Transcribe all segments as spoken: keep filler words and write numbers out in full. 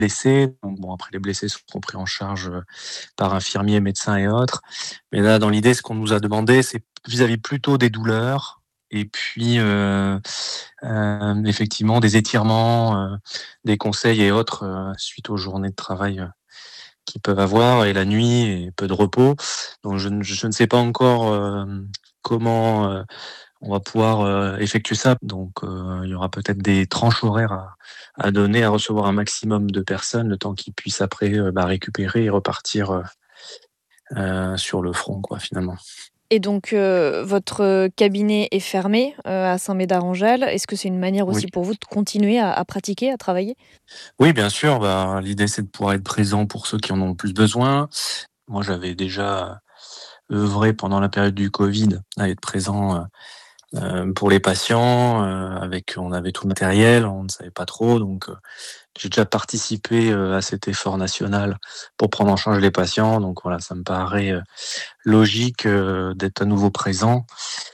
blessés. Donc bon, après les blessés seront pris en charge, heu, par infirmiers, médecins et autres. Mais là, dans l'idée, ce qu'on nous a demandé, c'est vis-à-vis plutôt des douleurs et puis, heu, hem, effectivement des étirements, heu, des conseils et autres, heu, suite aux journées de travail, heu, qu'ils peuvent avoir et la nuit et peu de repos. Donc je ne je ne sais pas encore, hem, comment, heu, on va pouvoir, heu, effectuer ça. Donc, heu, il y aura peut-être des tranches horaires à à donner, à recevoir un maximum de personnes, le temps qu'ils puissent après, heu, bah, récupérer et repartir, heu heu, sur le front quoi, finalement. Et donc, heu, votre cabinet est fermé, heu, à Saint-Médard-en-Jalles. Est-ce que c'est une manière Oui. aussi pour vous de continuer à à pratiquer, à travailler? Oui, bien sûr, bah, l'idée, c'est de pouvoir être présent pour ceux qui en ont le plus besoin. Moi, j'avais déjà œuvré pendant la période du covid à être présent, heu heu, pour les patients, heu, avec on avait tout le matériel, on ne savait pas trop donc heu, j'ai déjà participé, heu, à cet effort national pour prendre en charge les patients donc voilà, ça me paraît, heu, logique, heu, d'être à nouveau présent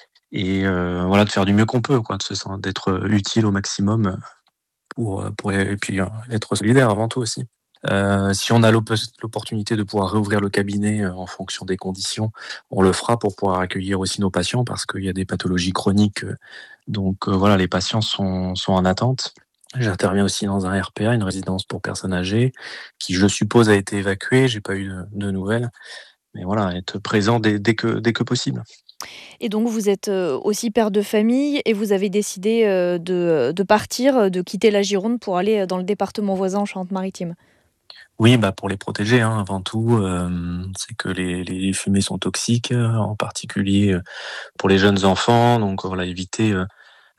et heu, voilà, de faire du mieux qu'on peut quoi, de se sen d'être utile au maximum, heu, pour, heu, pour et puis, heu, être solidaire avant tout aussi. Heu, si on a l'oppos l'opportunité de pouvoir réouvrir le cabinet, heu, en fonction des conditions, on le fera pour pouvoir accueillir aussi nos patients parce qu'il y a des pathologies chroniques, heu, donc heu, voilà, les patients sont sont en attente. J'interviens aussi dans un R P A, une résidence pour personnes âgées, qui je suppose a été évacuée, j'ai pas eu de de nouvelles, mais voilà, être présent dès dès que dès que possible. Et donc vous êtes, heu, aussi père de famille et vous avez décidé, heu, de, de partir, heu, de quitter la Gironde pour aller, heu, dans le département voisin en Charente-Maritime? Oui, bah, pour les protéger, hein, avant tout, hem, c'est que les les fumées sont toxiques, heu, en particulier, heu, pour les jeunes enfants, donc voilà, éviter, heu,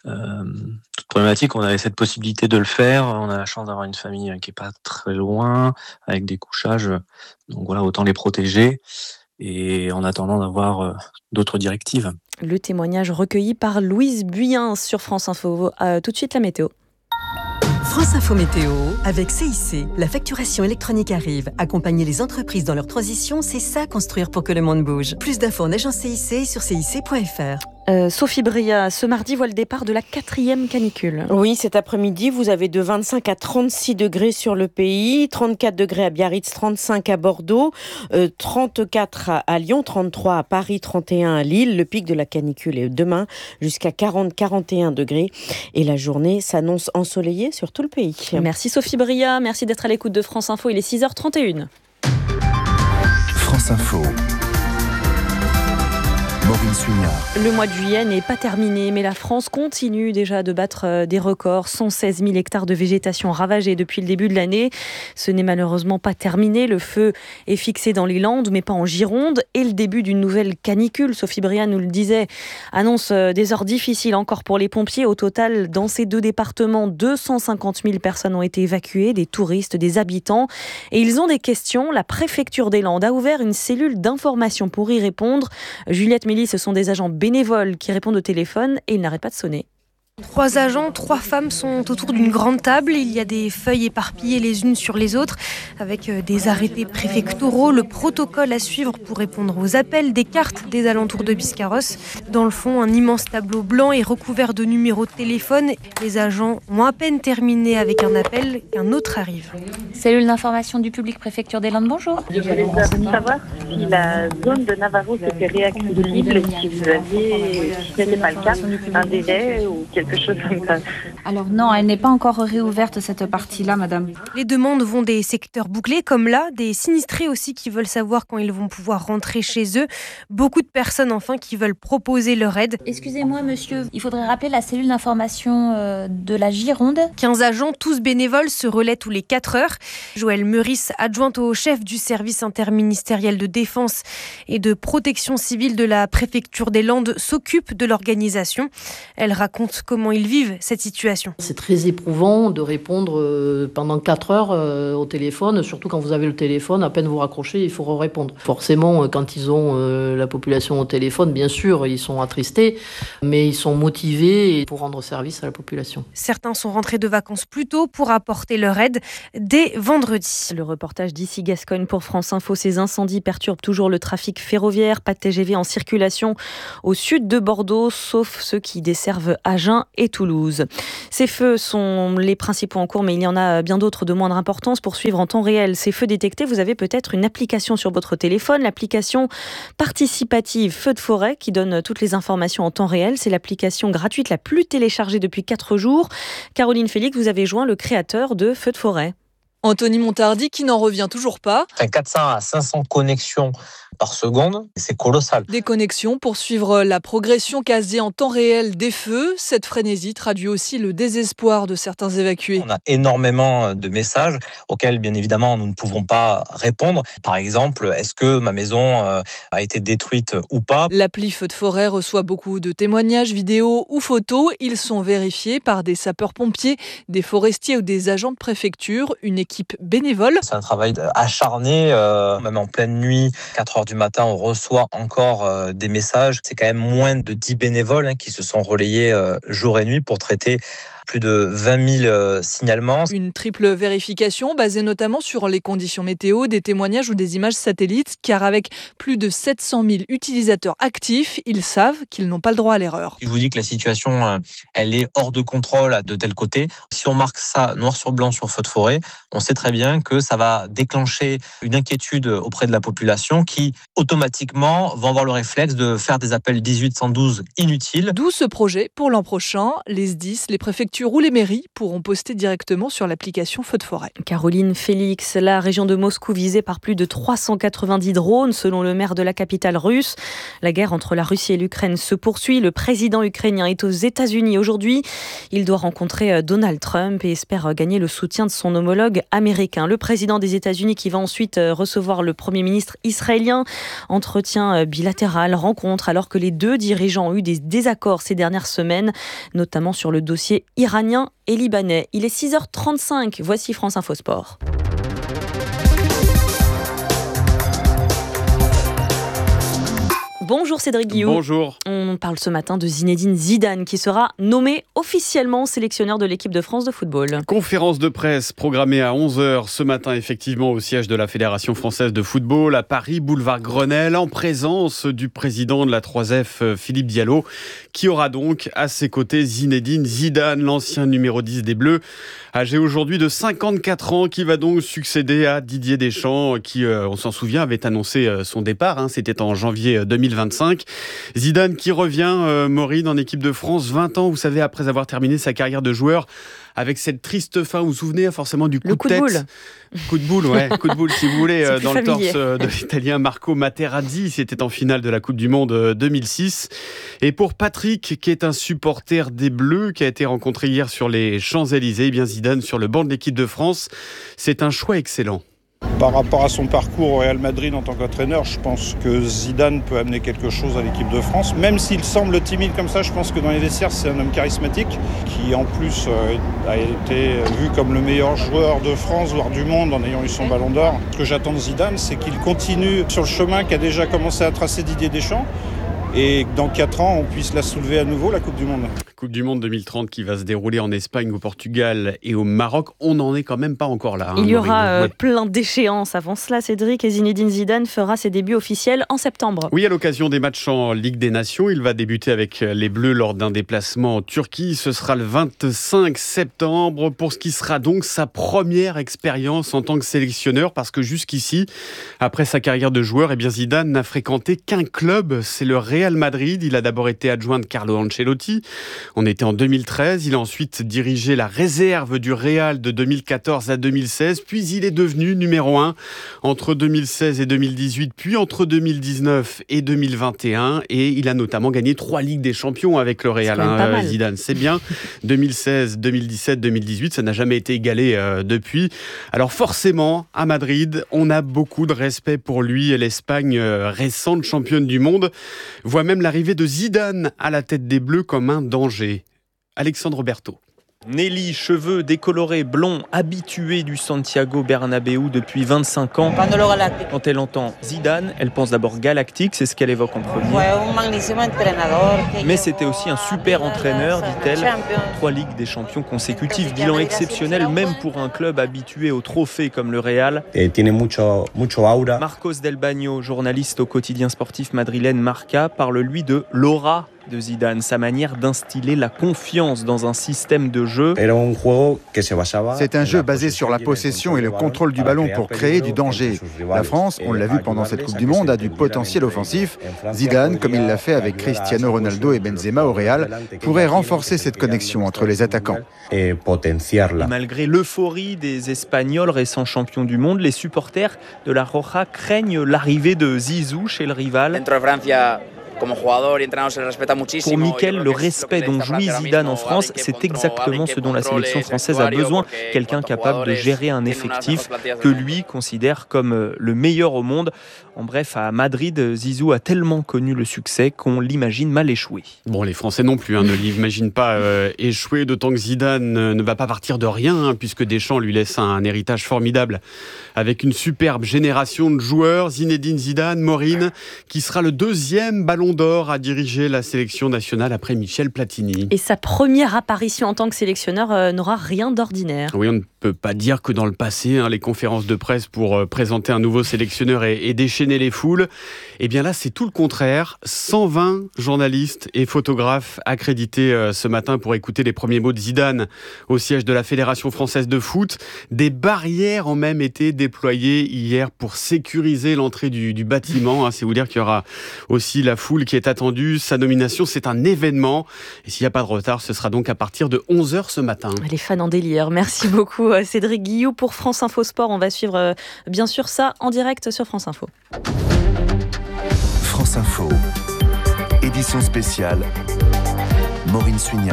hem, toute problématique. On avait cette possibilité de le faire, on a la chance d'avoir une famille, heu, qui est pas très loin, avec des couchages, heu, donc voilà, autant les protéger et en attendant d'avoir, heu, d'autres directives. Le témoignage recueilli par Louise Buyen sur France Info. Heu, tout de suite la météo. France Info Météo, avec C I C, la facturation électronique arrive. Accompagner les entreprises dans leur transition, c'est ça construire pour que le monde bouge. Plus d'infos en agence C I C sur C I C point F R. Heu, Sophie Bria, ce mardi voit le départ de la quatrième canicule. Oui, cet après-midi, vous avez de vingt-cinq à trente-six degrés sur le pays, trente-quatre degrés à Biarritz, trente-cinq à Bordeaux, euh, trente-quatre à, à Lyon, trente-trois à Paris, trente et un à Lille. Le pic de la canicule est demain jusqu'à quarante à quarante et un degrés. Et la journée s'annonce ensoleillée sur tout le pays. Merci Sophie Bria, merci d'être à l'écoute de France Info. Il est six heures trente et une. France Info. Maureen Suignard. Le mois de juillet n'est pas terminé, mais la France continue déjà de battre euh, des records. cent seize mille hectares de végétation ravagés depuis le début de l'année. Ce n'est malheureusement pas terminé. Le feu est fixé dans les Landes, mais pas en Gironde. Et le début d'une nouvelle canicule, Sophie Bria nous le disait, annonce euh, des heures difficiles encore pour les pompiers. Au total, dans ces deux départements, deux cent cinquante mille personnes ont été évacuées, des touristes, des habitants. Et ils ont des questions. La préfecture des Landes a ouvert une cellule d'information pour y répondre. Juliette Mélis, ce sont des agents bénévoles qui répondent au téléphone et ils n'arrêtent pas de sonner. Trois agents, trois femmes sont autour d'une grande table. Il y a des feuilles éparpillées les unes sur les autres, avec des arrêtés préfectoraux, le protocole à suivre pour répondre aux appels, des cartes des alentours de Biscarrosse. Dans le fond, un immense tableau blanc est recouvert de numéros de téléphone. Les agents ont à peine terminé avec un appel qu'un autre arrive. Cellule d'information du public préfecture des Landes, bonjour. Je voulais savoir si la zone de Navarro était réaccessible, si vous aviez, si ce n'était pas le cas, un délai ou quelque chose comme ça. Alors non, elle n'est pas encore réouverte cette partie-là, madame. Les demandes vont des secteurs bouclés comme là, des sinistrés aussi qui veulent savoir quand ils vont pouvoir rentrer chez eux. Beaucoup de personnes enfin qui veulent proposer leur aide. Excusez-moi monsieur, il faudrait rappeler la cellule d'information euh, de la Gironde. quinze agents, tous bénévoles, se relaient tous les quatre heures. Joëlle Meurice, adjointe au chef du service interministériel de défense et de protection civile de la préfecture des Landes, s'occupe de l'organisation. Elle raconte comment ils vivent cette situation. C'est très éprouvant de répondre pendant quatre heures au téléphone, surtout quand vous avez le téléphone, à peine vous raccrochez, il faut répondre. Forcément, quand ils ont la population au téléphone, bien sûr, ils sont attristés, mais ils sont motivés pour rendre service à la population. Certains sont rentrés de vacances plus tôt pour apporter leur aide dès vendredi. Le reportage d'ici Gascogne pour France Info. Ces incendies perturbent toujours le trafic ferroviaire. Pas de T G V en circulation au sud de Bordeaux, sauf ceux qui desservent Agen et Toulouse. Ces feux sont les principaux en cours, mais il y en a bien d'autres de moindre importance. Pour suivre en temps réel ces feux détectés, vous avez peut-être une application sur votre téléphone, l'application participative Feux de forêt, qui donne toutes les informations en temps réel. C'est l'application gratuite la plus téléchargée depuis quatre jours. Caroline Félix, vous avez joint le créateur de Feux de forêt. Anthony Montardi qui n'en revient toujours pas. quatre cents à cinq cents connexions par seconde, c'est colossal. Des connexions pour suivre la progression quasi en temps réel des feux. Cette frénésie traduit aussi le désespoir de certains évacués. On a énormément de messages auxquels, bien évidemment, nous ne pouvons pas répondre. Par exemple, est-ce que ma maison a été détruite ou pas ? L'appli Feux de forêt reçoit beaucoup de témoignages, vidéos ou photos. Ils sont vérifiés par des sapeurs-pompiers, des forestiers ou des agents de préfecture. Une équipe bénévole. C'est un travail acharné, euh, même en pleine nuit, quatre heures du matin, on reçoit encore euh, des messages. C'est quand même moins de dix bénévoles hein, qui se sont relayés euh, jour et nuit pour traiter plus de vingt mille euh, signalements. Une triple vérification basée notamment sur les conditions météo, des témoignages ou des images satellites, car avec plus de sept cent mille utilisateurs actifs, ils savent qu'ils n'ont pas le droit à l'erreur. Je vous dis que la situation, euh, elle est hors de contrôle de tel côté. Si on marque ça noir sur blanc sur Feux de forêt, on sait très bien que ça va déclencher une inquiétude auprès de la population qui, automatiquement, vont avoir le réflexe de faire des appels dix-huit cent douze inutiles. D'où ce projet pour l'an prochain. Les S D I S, les préfectures ou les mairies pourront poster directement sur l'application Feux de forêt. Caroline Félix, la région de Moscou visée par plus de trois cent quatre-vingt-dix drones selon le maire de la capitale russe. La guerre entre la Russie et l'Ukraine se poursuit. Le président ukrainien est aux États-Unis aujourd'hui. Il doit rencontrer Donald Trump et espère gagner le soutien de son homologue américain. Le président des États-Unis qui va ensuite recevoir le Premier ministre israélien. Entretien bilatéral, rencontre, alors que les deux dirigeants ont eu des désaccords ces dernières semaines, notamment sur le dossier iranien et libanais. Il est six heures trente-cinq, voici France Info Sport. Bonjour Cédric Guillou. Bonjour. On parle ce matin de Zinedine Zidane qui sera nommé officiellement sélectionneur de l'équipe de France de football. Conférence de presse programmée à onze heures ce matin effectivement au siège de la Fédération française de football à Paris, boulevard Grenelle, en présence du président de la trois F, Philippe Diallo, qui aura donc à ses côtés Zinedine Zidane, l'ancien numéro dix des Bleus, âgé aujourd'hui de cinquante-quatre ans, qui va donc succéder à Didier Deschamps, qui, euh, on s'en souvient, avait annoncé euh, son départ. Hein, c'était en janvier deux mille vingt-cinq. Zidane qui revient, euh, Maureen, en équipe de France, vingt ans, vous savez, après avoir terminé sa carrière de joueur, avec cette triste fin, vous vous souvenez forcément du coup, le coup de tête. De boule. Coup de boule, ouais, coup de boule si vous voulez, euh, dans familier. le torse de l'Italien Marco Materazzi. C'était en finale de la Coupe du Monde deux mille six. Et pour Patrick, qui est un supporter des Bleus, qui a été rencontré hier sur les Champs-Élysées, eh bien Zidane sur le banc de l'équipe de France, c'est un choix excellent. Par rapport à son parcours au Real Madrid en tant qu'entraîneur, je pense que Zidane peut amener quelque chose à l'équipe de France. Même s'il semble timide comme ça, je pense que dans les vestiaires, c'est un homme charismatique qui en plus a été vu comme le meilleur joueur de France, voire du monde, en ayant eu son ballon d'or. Ce que j'attends de Zidane, c'est qu'il continue sur le chemin qu'a déjà commencé à tracer Didier Deschamps. Et que dans quatre ans, on puisse la soulever à nouveau, la Coupe du Monde. Coupe du Monde deux mille trente qui va se dérouler en Espagne, au Portugal et au Maroc. On n'en est quand même pas encore là. Hein, Il y aura euh, ouais. plein d'échéances avant cela, Cédric, et Zinedine Zidane fera ses débuts officiels en septembre. Oui, à l'occasion des matchs en Ligue des Nations, il va débuter avec les Bleus lors d'un déplacement en Turquie. Ce sera le vingt-cinq septembre pour ce qui sera donc sa première expérience en tant que sélectionneur, parce que jusqu'ici, après sa carrière de joueur, eh bien Zidane n'a fréquenté qu'un club, c'est le Real Madrid. Il a d'abord été adjoint de Carlo Ancelotti. On était en deux mille treize. Il a ensuite dirigé la réserve du Real de deux mille quatorze à deux mille seize. Puis il est devenu numéro un entre deux mille seize et deux mille dix-huit, puis entre deux mille dix-neuf et deux mille vingt et un. Et il a notamment gagné trois Ligues des Champions avec le Real. Hein, Zidane, c'est bien. deux mille seize, deux mille dix-sept, deux mille dix-huit, ça n'a jamais été égalé euh, depuis. Alors forcément, à Madrid, on a beaucoup de respect pour lui et l'Espagne euh, récente championne du monde voit même l'arrivée de Zidane à la tête des Bleus comme un danger. Alexandre Berthaud. Nelly, cheveux décolorés, blonds, habituée du Santiago Bernabéu depuis vingt-cinq ans. Quand elle entend Zidane, elle pense d'abord galactique, c'est ce qu'elle évoque en premier. Mais c'était aussi un super entraîneur, dit-elle. Trois Ligues des Champions consécutives, bilan exceptionnel même pour un club habitué aux trophées comme le Real. Marcos Del Bagno, journaliste au quotidien sportif madrilène Marca, parle lui de l'aura de Zidane, sa manière d'instiller la confiance dans un système de jeu. C'est un jeu basé sur la possession et le contrôle du ballon pour créer du danger. La France, on l'a vu pendant cette Coupe du Monde, a du potentiel offensif. Zidane, comme il l'a fait avec Cristiano Ronaldo et Benzema au Real, pourrait renforcer cette connexion entre les attaquants. Et malgré l'euphorie des Espagnols récents champions du monde, les supporters de la Roja craignent l'arrivée de Zizou chez le rival. Pour Mikel, le respect dont jouit Zidane en France, c'est exactement ce dont la sélection française a besoin. Quelqu'un capable de gérer un effectif que lui considère comme le meilleur au monde. En bref, à Madrid, Zizou a tellement connu le succès qu'on l'imagine mal échoué. Bon, les Français non plus hein, ne l'imaginent pas euh, échouer, d'autant que Zidane euh, ne va pas partir de rien, hein, puisque Deschamps lui laisse un, un héritage formidable avec une superbe génération de joueurs. Zinedine Zidane, Maureen, qui sera le deuxième ballon d'or à diriger la sélection nationale après Michel Platini. Et sa première apparition en tant que sélectionneur euh, n'aura rien d'ordinaire. Oui, on ne peut pas dire que dans le passé, hein, les conférences de presse pour euh, présenter un nouveau sélectionneur et, et déchaîner les foules, eh bien là c'est tout le contraire. cent vingt journalistes et photographes accrédités euh, ce matin pour écouter les premiers mots de Zidane au siège de la Fédération française de foot. Des barrières ont même été déployées hier pour sécuriser l'entrée du, du bâtiment. Hein, c'est vous dire qu'il y aura aussi la foule qui est attendue. Sa nomination, c'est un événement. Et s'il n'y a pas de retard, ce sera donc à partir de onze heures ce matin. Les fans en délire. Merci beaucoup Cédric Guillou pour France Info Sport. On va suivre euh, bien sûr ça en direct sur France Info. France Info, édition spéciale, Maureen Suignard.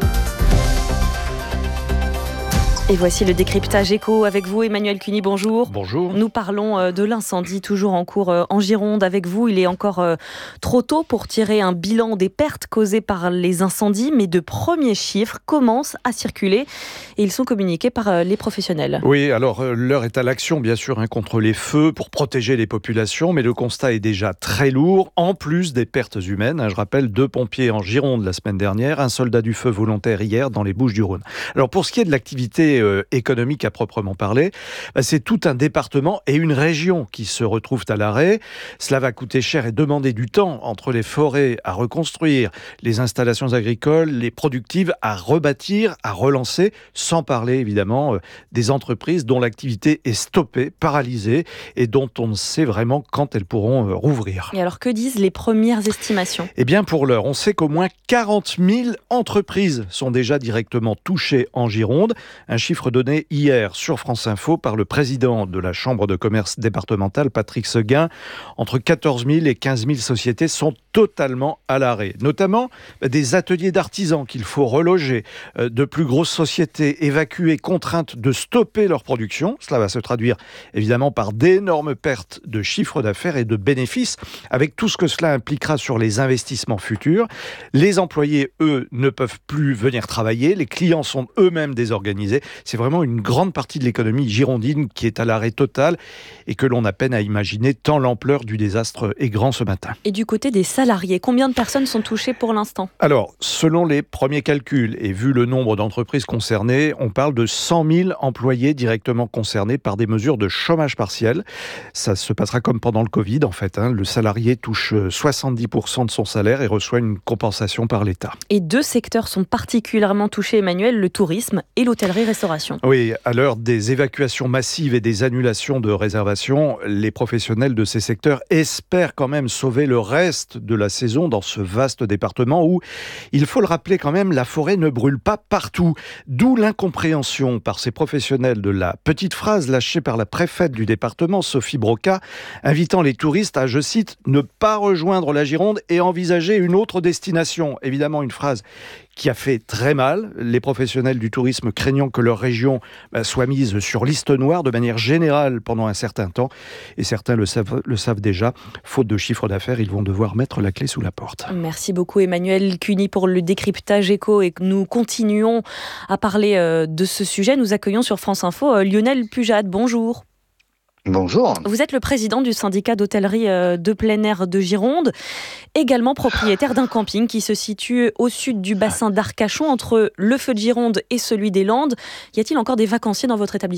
Et voici le décryptage éco avec vous, Emmanuel Cuny, bonjour. Bonjour. Nous parlons de l'incendie toujours en cours en Gironde avec vous. Il est encore trop tôt pour tirer un bilan des pertes causées par les incendies, mais de premiers chiffres commencent à circuler et ils sont communiqués par les professionnels. Oui, alors l'heure est à l'action, bien sûr, hein, contre les feux pour protéger les populations, mais le constat est déjà très lourd, en plus des pertes humaines. Hein, je rappelle, deux pompiers en Gironde la semaine dernière, un soldat du feu volontaire hier dans les Bouches-du-Rhône. Alors pour ce qui est de l'activité économique à proprement parler, c'est tout un département et une région qui se retrouvent à l'arrêt. Cela va coûter cher et demander du temps entre les forêts à reconstruire, les installations agricoles, les productives à rebâtir, à relancer, sans parler évidemment des entreprises dont l'activité est stoppée, paralysée et dont on ne sait vraiment quand elles pourront rouvrir. Et alors que disent les premières estimations ? Eh bien pour l'heure, on sait qu'au moins quarante mille entreprises sont déjà directement touchées en Gironde. Un chiffre donné hier sur France Info par le président de la Chambre de commerce départementale, Patrick Seguin. Entre quatorze mille et quinze mille sociétés sont totalement à l'arrêt. Notamment des ateliers d'artisans qu'il faut reloger, de plus grosses sociétés évacuées, contraintes de stopper leur production. Cela va se traduire évidemment par d'énormes pertes de chiffre d'affaires et de bénéfices, avec tout ce que cela impliquera sur les investissements futurs. Les employés, eux, ne peuvent plus venir travailler. Les clients sont eux-mêmes désorganisés. C'est vraiment une grande partie de l'économie girondine qui est à l'arrêt total et que l'on a peine à imaginer tant l'ampleur du désastre est grand ce matin. Et du côté des salariés, combien de personnes sont touchées pour l'instant ? Alors, selon les premiers calculs et vu le nombre d'entreprises concernées, on parle de cent mille employés directement concernés par des mesures de chômage partiel. Ça se passera comme pendant le Covid en fait. Hein. Le salarié touche soixante-dix pour cent de son salaire et reçoit une compensation par l'État. Et deux secteurs sont particulièrement touchés, Emmanuel, le tourisme et l'hôtellerie-restauration. Oui, à l'heure des évacuations massives et des annulations de réservations, les professionnels de ces secteurs espèrent quand même sauver le reste de la saison dans ce vaste département où, il faut le rappeler quand même, la forêt ne brûle pas partout. D'où l'incompréhension par ces professionnels de la petite phrase lâchée par la préfète du département, Sophie Broca, invitant les touristes à, je cite, ne pas rejoindre la Gironde et envisager une autre destination. Évidemment, une phrase qui a fait très mal, les professionnels du tourisme craignant que leur région bah, soit mise sur liste noire de manière générale pendant un certain temps. Et certains le savent, le savent déjà, faute de chiffre d'affaires, ils vont devoir mettre la clé sous la porte. Merci beaucoup Emmanuel Cuny pour le décryptage éco et nous continuons à parler euh, de ce sujet. Nous accueillons sur France Info euh, Lionel Pujade, bonjour. Bonjour. Vous êtes le président du syndicat d'hôtellerie de plein air de Gironde, également propriétaire d'un camping qui se situe au sud du bassin d'Arcachon, entre le Feu de Gironde et celui des Landes. Y a-t-il encore des vacanciers dans votre établissement ?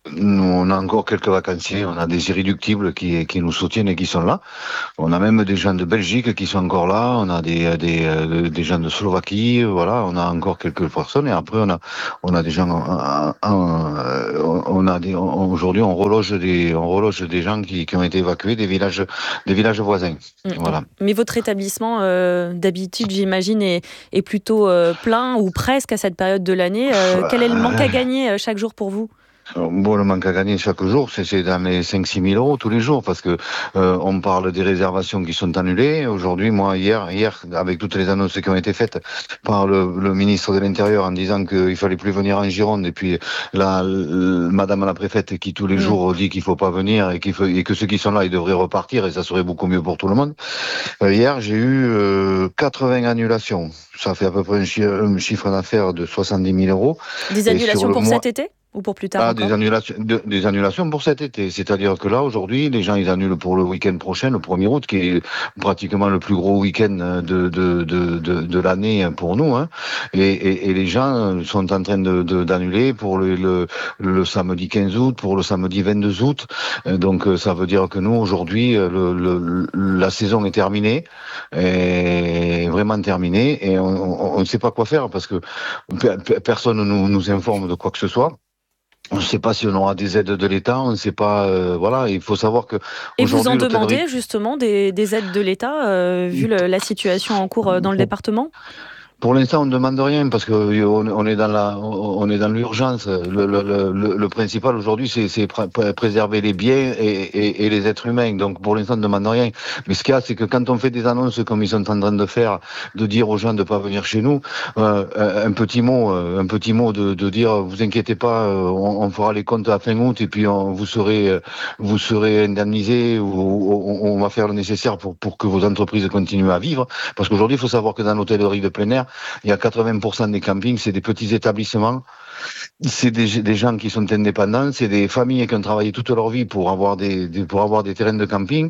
Nous, on a encore quelques vacanciers, on a des irréductibles qui, qui nous soutiennent et qui sont là. On a même des gens de Belgique qui sont encore là, on a des, des, des gens de Slovaquie, voilà, on a encore quelques personnes et après on a, on a des gens, on a des, aujourd'hui on reloge des, on reloge des gens qui, qui ont été évacués des villages, des villages voisins. Mmh. Voilà. Mais votre établissement, euh, d'habitude, j'imagine, est, est plutôt euh, plein ou presque à cette période de l'année. Euh, quel est le manque à gagner euh, chaque jour pour vous ? Bon, le manque à gagner chaque jour, c'est, c'est dans les cinq six mille euros tous les jours, parce que euh, on parle des réservations qui sont annulées. Aujourd'hui, moi, hier, hier, avec toutes les annonces qui ont été faites par le, le ministre de l'Intérieur en disant qu'il fallait plus venir en Gironde, et puis la, la Madame la préfète qui tous les jours dit qu'il faut pas venir et, qu'il faut, et que ceux qui sont là, ils devraient repartir, et ça serait beaucoup mieux pour tout le monde. Euh, hier, j'ai eu euh, quatre-vingts annulations. Ça fait à peu près un, chi- un chiffre d'affaires de soixante-dix mille euros. Des annulations pour mois... cet été ? Ou pour plus tard ah, encore des annulations, de, des annulations pour cet été. C'est-à-dire que là, aujourd'hui, les gens, ils annulent pour le week-end prochain, le premier août, qui est pratiquement le plus gros week-end de, de, de, de, de l'année pour nous. Hein. Et, et, et les gens sont en train de, de, d'annuler pour le, le, le samedi quinze août, pour le samedi vingt-deux août. Donc, ça veut dire que nous, aujourd'hui, le, le, la saison est terminée, est vraiment terminée, et on ne sait pas quoi faire parce que personne ne nous, nous informe de quoi que ce soit. On ne sait pas si on aura des aides de l'État, on ne sait pas, euh, voilà, il faut savoir que... Et vous en demandez justement des, des aides de l'État, euh, vu le, la situation en cours dans le département ? Pour l'instant, on ne demande rien parce que on est dans la, on est dans l'urgence. Le, le, le, le principal aujourd'hui, c'est, c'est pr- préserver les biens et, et, et les êtres humains. Donc, pour l'instant, on ne demande rien. Mais ce qu'il y a, c'est que quand on fait des annonces comme ils sont en train de faire, de dire aux gens de pas venir chez nous, euh, un petit mot, un petit mot de, de dire, vous inquiétez pas, on, on fera les comptes à fin août et puis on, vous serez, vous serez indemnisés ou on, on va faire le nécessaire pour pour que vos entreprises continuent à vivre. Parce qu'aujourd'hui, il faut savoir que dans l'hôtellerie de plein air, il y a quatre-vingts pour cent des campings, c'est des petits établissements. C'est des, des gens qui sont indépendants, c'est des familles qui ont travaillé toute leur vie pour avoir des, des pour avoir des terrains de camping.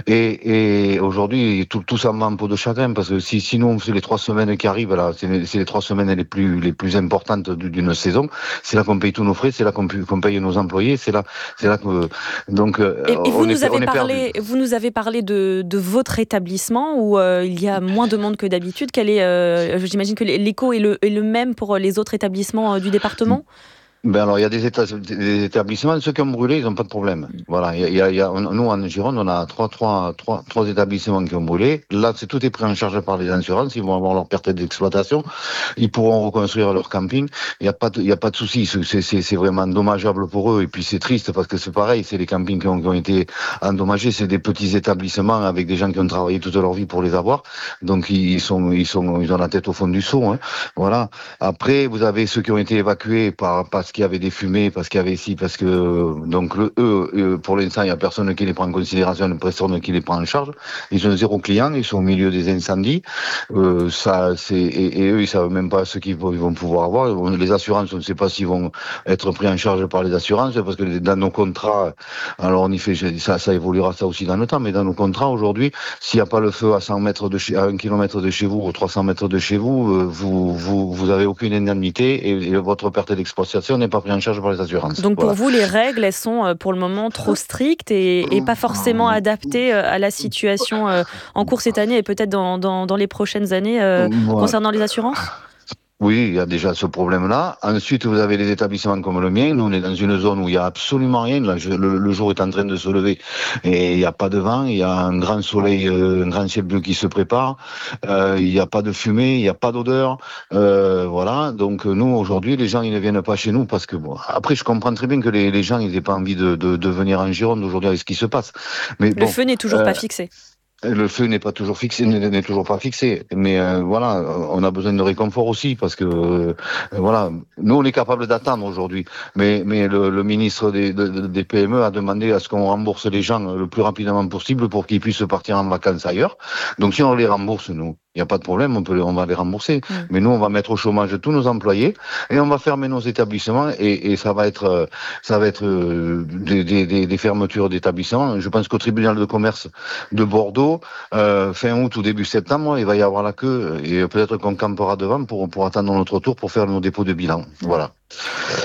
Et, et aujourd'hui, tout, tout ça m'en peau de chagrin parce que si sinon c'est les trois semaines qui arrivent là, c'est les, c'est les trois semaines les plus les plus importantes d'une saison. C'est là qu'on paye tous nos frais, c'est là qu'on, qu'on paye nos employés, c'est là c'est là que donc. Et, et vous, nous est, avez parlé, vous nous avez parlé de de votre établissement où euh, il y a moins de monde que d'habitude. Quel est, euh, j'imagine que l'écho est le est le même pour les autres établissements euh, du département. Ben alors il y a des, états, des établissements, ceux qui ont brûlé, ils n'ont pas de problème. Voilà, il y a, il y a, nous en Gironde, on a trois, trois, trois, trois établissements qui ont brûlé. Là, c'est tout est pris en charge par les assurances. Ils vont avoir leur perte d'exploitation, ils pourront reconstruire leur camping. Il y a pas, de, il y a pas de souci. C'est, c'est, c'est vraiment dommageable pour eux. Et puis c'est triste parce que c'est pareil, c'est les campings qui ont, qui ont été endommagés. C'est des petits établissements avec des gens qui ont travaillé toute leur vie pour les avoir. Donc ils sont, ils sont, ils ont la tête au fond du seau. Hein. Voilà. Après, vous avez ceux qui ont été évacués par, par parce qu'il y avait des fumées, parce qu'il y avait ici, parce que donc le, eux, pour l'instant, il n'y a personne qui les prend en considération, personne qui les prend en charge. Ils ont zéro client, ils sont au milieu des incendies. Euh, ça, c'est et, et eux, ils savent même pas ce qu'ils vont pouvoir avoir. Les assurances, on ne sait pas s'ils vont être pris en charge par les assurances, parce que dans nos contrats, alors on y fait, ça, ça évoluera ça aussi dans le temps, mais dans nos contrats aujourd'hui, s'il n'y a pas le feu à cent mètres de chez, à un kilomètre de chez vous ou trois cents mètres de chez vous, vous, vous, vous avez aucune indemnité et, et votre perte d'exploitation n'est pas pris en charge par les assurances. Donc voilà. Pour vous, les règles, elles sont pour le moment trop strictes et, et pas forcément adaptées à la situation en cours cette année et peut-être dans, dans, dans les prochaines années euh, voilà. concernant les assurances ? Oui, il y a déjà ce problème-là. Ensuite, vous avez les établissements comme le mien. Nous, on est dans une zone où il y a absolument rien. Là, je, le, le jour est en train de se lever et il n'y a pas de vent. Il y a un grand soleil, euh, un grand ciel bleu qui se prépare. Euh, il n'y a pas de fumée, il n'y a pas d'odeur. Euh, voilà. Donc nous, aujourd'hui, les gens, ils ne viennent pas chez nous parce que bon. Après, je comprends très bien que les, les gens, ils n'aient pas envie de, de, de venir en Gironde aujourd'hui avec ce qui se passe. Mais le bon, feu n'est toujours euh, pas fixé. Le feu n'est pas toujours fixé, n'est toujours pas fixé, mais euh, voilà, on a besoin de réconfort aussi parce que euh, voilà, nous on est capable d'attendre aujourd'hui, mais mais le, le ministre des, des P M E a demandé à ce qu'on rembourse les gens le plus rapidement possible pour qu'ils puissent partir en vacances ailleurs. Donc si on les rembourse, nous, il n'y a pas de problème, on peut, on va les rembourser. Mmh. Mais nous, on va mettre au chômage tous nos employés et on va fermer nos établissements et, et ça va être, ça va être des, des, des fermetures d'établissements. Je pense qu'au tribunal de commerce de Bordeaux, euh, fin août ou début septembre, il va y avoir la queue et peut-être qu'on campera devant pour, pour attendre notre tour pour faire nos dépôts de bilan. Voilà.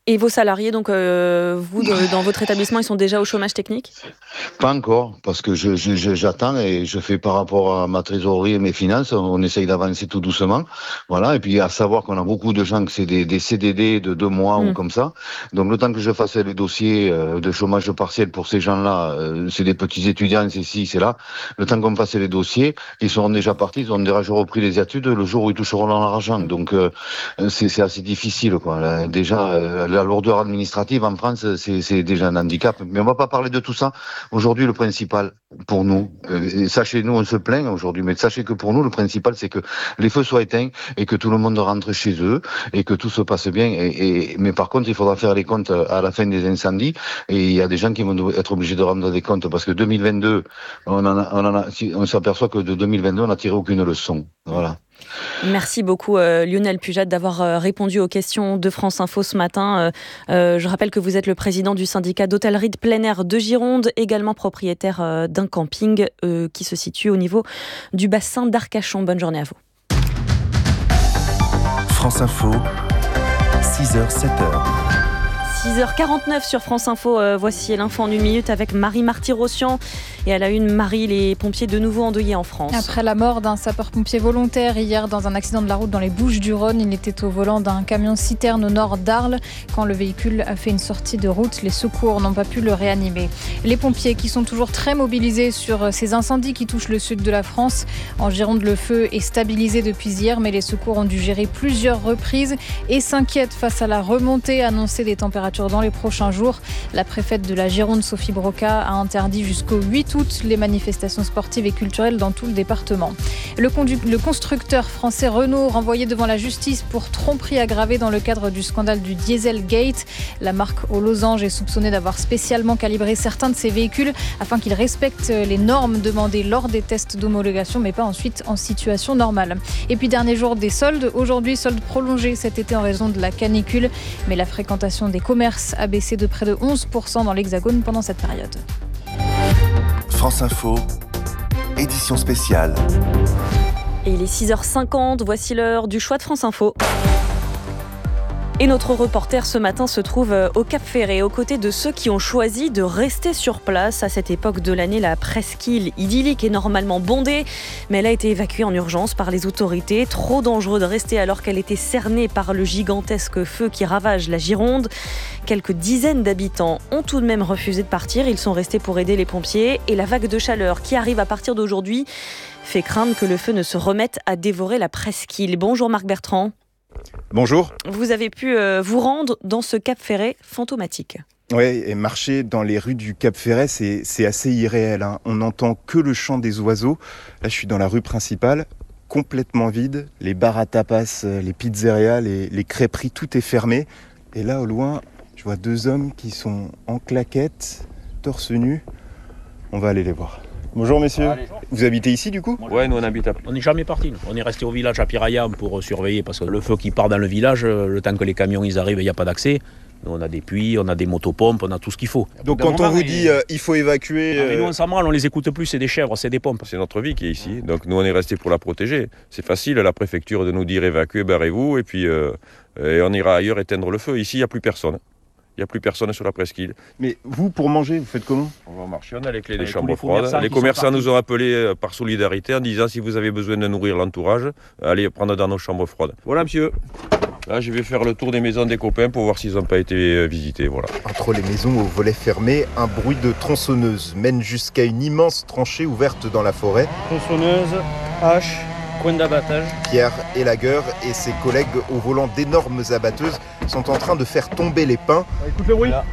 Et vos salariés, donc euh, vous, de, dans votre établissement, ils sont déjà au chômage technique ? Pas encore, parce que je, je, je, j'attends et je fais par rapport à ma trésorerie et mes finances, on essaye d'avancer tout doucement. Voilà, et puis à savoir qu'on a beaucoup de gens que c'est des, des C D D de deux mois mmh. ou comme ça. Donc le temps que je fasse les dossiers euh, de chômage partiel pour ces gens-là, euh, c'est des petits étudiants, c'est ci, c'est là. Le temps qu'on me fasse les dossiers, ils seront déjà partis, ils ont déjà repris les études le jour où ils toucheront leur argent. Donc euh, c'est, c'est assez difficile, quoi. Là, déjà, euh, la lourdeur administrative en France, c'est, c'est déjà un handicap. Mais on va pas parler de tout ça. Aujourd'hui, le principal pour nous, euh, sachez, nous on se plaint aujourd'hui, mais sachez que pour nous, le principal, c'est que les feux soient éteints et que tout le monde rentre chez eux et que tout se passe bien. Et, et, mais par contre, il faudra faire les comptes à la fin des incendies. Et il y a des gens qui vont être obligés de rendre des comptes parce que deux mille vingt-deux, on, en a, on, en a, on s'aperçoit que de deux mille vingt-deux, on n'a tiré aucune leçon. Voilà. Merci beaucoup euh, Lionel Pujat d'avoir euh, répondu aux questions de France Info ce matin. Euh, euh, je rappelle que vous êtes le président du syndicat d'hôtellerie de plein air de Gironde, également propriétaire euh, d'un camping euh, qui se situe au niveau du bassin d'Arcachon. Bonne journée à vous. France Info, six heures sept heures. six heures quarante-neuf sur France Info, euh, voici l'info en une minute avec Marie Marty-Rossian. Et à la une, Marie, les pompiers de nouveau endeuillés en France. Après la mort d'un sapeur-pompier volontaire hier dans un accident de la route dans les Bouches-du-Rhône, il était au volant d'un camion-citerne au nord d'Arles. Quand le véhicule a fait une sortie de route, les secours n'ont pas pu le réanimer. Les pompiers qui sont toujours très mobilisés sur ces incendies qui touchent le sud de la France. En Gironde, le feu est stabilisé depuis hier, mais les secours ont dû gérer plusieurs reprises et s'inquiètent face à la remontée annoncée des températures dans les prochains jours. La préfète de la Gironde, Sophie Broca, a interdit jusqu'au huit août les manifestations sportives et culturelles dans tout le département. Le, condu- le constructeur français Renault renvoyé devant la justice pour tromperie aggravée dans le cadre du scandale du Dieselgate. La marque aux losanges est soupçonnée d'avoir spécialement calibré certains de ses véhicules afin qu'ils respectent les normes demandées lors des tests d'homologation, mais pas ensuite en situation normale. Et puis dernier jour des soldes. Aujourd'hui, soldes prolongés cet été en raison de la canicule, mais la fréquentation des commerces a baissé de près de onze pour cent dans l'Hexagone pendant cette période. France Info, édition spéciale. Et il est six heures cinquante, voici l'heure du choix de France Info. Et notre reporter ce matin se trouve au Cap Ferret, aux côtés de ceux qui ont choisi de rester sur place. À cette époque de l'année, la presqu'île idyllique est normalement bondée, mais elle a été évacuée en urgence par les autorités. Trop dangereux de rester alors qu'elle était cernée par le gigantesque feu qui ravage la Gironde. Quelques dizaines d'habitants ont tout de même refusé de partir. Ils sont restés pour aider les pompiers. Et la vague de chaleur qui arrive à partir d'aujourd'hui fait craindre que le feu ne se remette à dévorer la presqu'île. Bonjour Marc Bertrand. Bonjour. Vous avez pu euh, vous rendre dans ce Cap Ferret fantomatique. Oui, et marcher dans les rues du Cap Ferret, c'est, c'est assez irréel. Hein. On n'entend que le chant des oiseaux. Là, je suis dans la rue principale, complètement vide. Les bars à tapas, les pizzerias, les, les crêperies, tout est fermé. Et là, au loin, je vois deux hommes qui sont en claquettes, torse nu. On va aller les voir. Bonjour messieurs, allez. Vous habitez ici du coup ? Ouais, nous on habite à... On n'est jamais partis, nous. On est resté au village à Piraya pour surveiller parce que le feu qui part dans le village, le temps que les camions ils arrivent, il n'y a pas d'accès. Nous, on a des puits, on a des motopompes, on a tout ce qu'il faut. Donc quand on vous et... dit euh, il faut évacuer... Non, mais nous on s'en branle, on les écoute plus, c'est des chèvres, c'est des pompes. C'est notre vie qui est ici, donc nous on est restés pour la protéger. C'est facile à la préfecture de nous dire évacuez, barrez-vous et puis euh, et on ira ailleurs éteindre le feu. Ici il n'y a plus personne. Il n'y a plus personne sur la presqu'île. Mais vous, pour manger, vous faites comment ? On va marcher, on a les clés des chambres froides. Les commerçants nous ont appelés par solidarité en disant si vous avez besoin de nourrir l'entourage, allez prendre dans nos chambres froides. Voilà monsieur. Là, je vais faire le tour des maisons des copains pour voir s'ils n'ont pas été visités. Voilà. Entre les maisons aux volets fermés, un bruit de tronçonneuse mène jusqu'à une immense tranchée ouverte dans la forêt. Tronçonneuse, hache, coin d'abattage. Pierre Elaguer et ses collègues au volant d'énormes abatteuses sont en train de faire tomber les pins. Écoute le bruit. Là.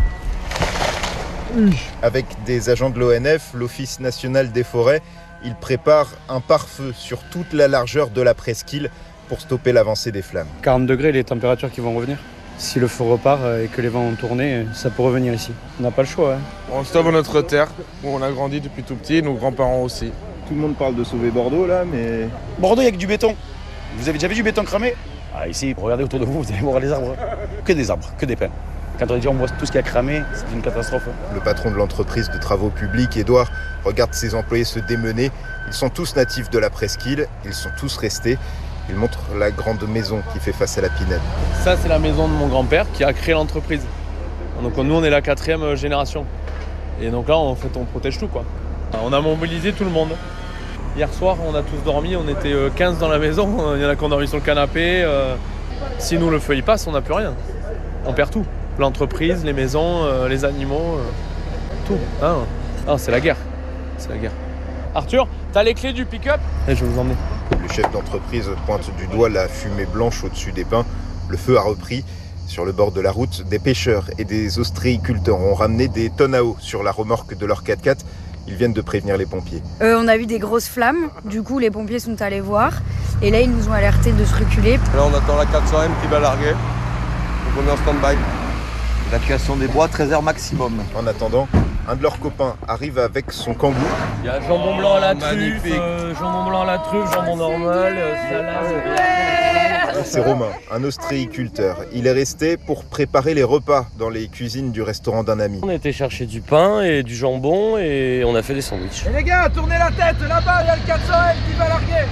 Avec des agents de l'O N F, l'Office national des forêts, ils préparent un pare-feu sur toute la largeur de la presqu'île pour stopper l'avancée des flammes. quarante degrés, les températures qui vont revenir. Si le feu repart et que les vents ont tourné, ça peut revenir ici. On n'a pas le choix. Hein. On sauve notre terre, où on a grandi depuis tout petit, nos grands-parents aussi. Tout le monde parle de sauver Bordeaux là, mais... Bordeaux, il n'y a que du béton. Vous avez déjà vu du béton cramé ? Ah, ici, regardez autour de vous, vous allez voir les arbres. Que des arbres, que des pins. Quand on dit on voit tout ce qui a cramé, c'est une catastrophe. Le patron de l'entreprise de travaux publics, Édouard, regarde ses employés se démener. Ils sont tous natifs de la presqu'île, ils sont tous restés. Il montre la grande maison qui fait face à la Pinède. Ça, c'est la maison de mon grand-père qui a créé l'entreprise. Donc nous, on est la quatrième génération. Et donc là, en fait, on protège tout, quoi. On a mobilisé tout le monde. Hier soir, on a tous dormi, on était quinze dans la maison. Il y en a qui ont dormi sur le canapé. Si nous, le feu il passe, on n'a plus rien. On perd tout. L'entreprise, les maisons, les animaux, tout. Ah, ah, c'est la guerre. C'est la guerre. Arthur, t'as les clés du pick-up ? Et je vais vous emmener. Le chef d'entreprise pointe du doigt la fumée blanche au-dessus des pins. Le feu a repris. Sur le bord de la route, des pêcheurs et des ostréiculteurs ont ramené des tonnes à eau sur la remorque de leur quatre-quatre. Ils viennent de prévenir les pompiers. Euh, on a vu des grosses flammes, du coup les pompiers sont allés voir. Et là ils nous ont alertés de se reculer. Là on attend la quatre cents M qui va larguer. Donc on est en stand-by. Évacuation des bois, treize heures maximum. En attendant, un de leurs copains arrive avec son kangou. Il y a jambon blanc à la truffe, euh, jambon blanc à la truffe, jambon normal, euh, salade. C'est Romain, un ostréiculteur. Il est resté pour préparer les repas dans les cuisines du restaurant d'un ami. On a été chercher du pain et du jambon et on a fait des sandwichs. Et les gars, tournez la tête, là-bas, il y a le quatre cents M qui va larguer.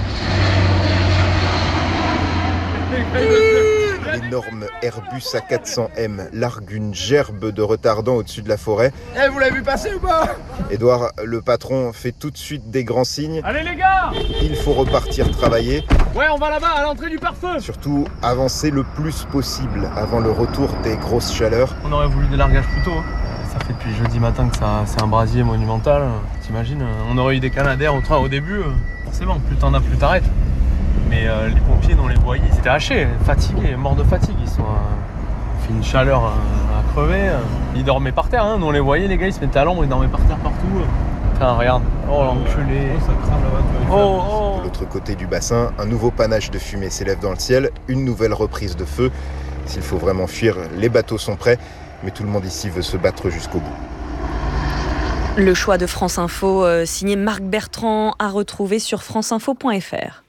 L'énorme Airbus A quatre cents M largue une gerbe de retardant au-dessus de la forêt. Eh, vous l'avez vu passer ou pas ? Édouard, le patron, fait tout de suite des grands signes. Allez les gars ! Il faut repartir travailler. Ouais, on va là-bas, à l'entrée du pare-feu. Surtout, avancer le plus possible avant le retour des grosses chaleurs. On aurait voulu des largages plus tôt. Ça fait depuis jeudi matin que ça, c'est un brasier monumental. T'imagines ? On aurait eu des canadaires au train au début. Forcément, plus t'en as, plus t'arrêtes. Mais euh, les pompiers, on les voyait, ils étaient hachés, fatigués, morts de fatigue. Ils sont euh, fait une chaleur euh, à crever. Ils dormaient par terre, hein. Nous on les voyait, les gars, ils se mettaient à l'ombre, ils dormaient par terre partout. Putain, regarde. Oh l'enculé. Oh, ça crame là-bas. Oh, oh. De l'autre côté du bassin, un nouveau panache de fumée s'élève dans le ciel, une nouvelle reprise de feu. S'il faut vraiment fuir, les bateaux sont prêts, mais tout le monde ici veut se battre jusqu'au bout. Le choix de France Info, euh, signé Marc Bertrand, à retrouver sur franceinfo point f r.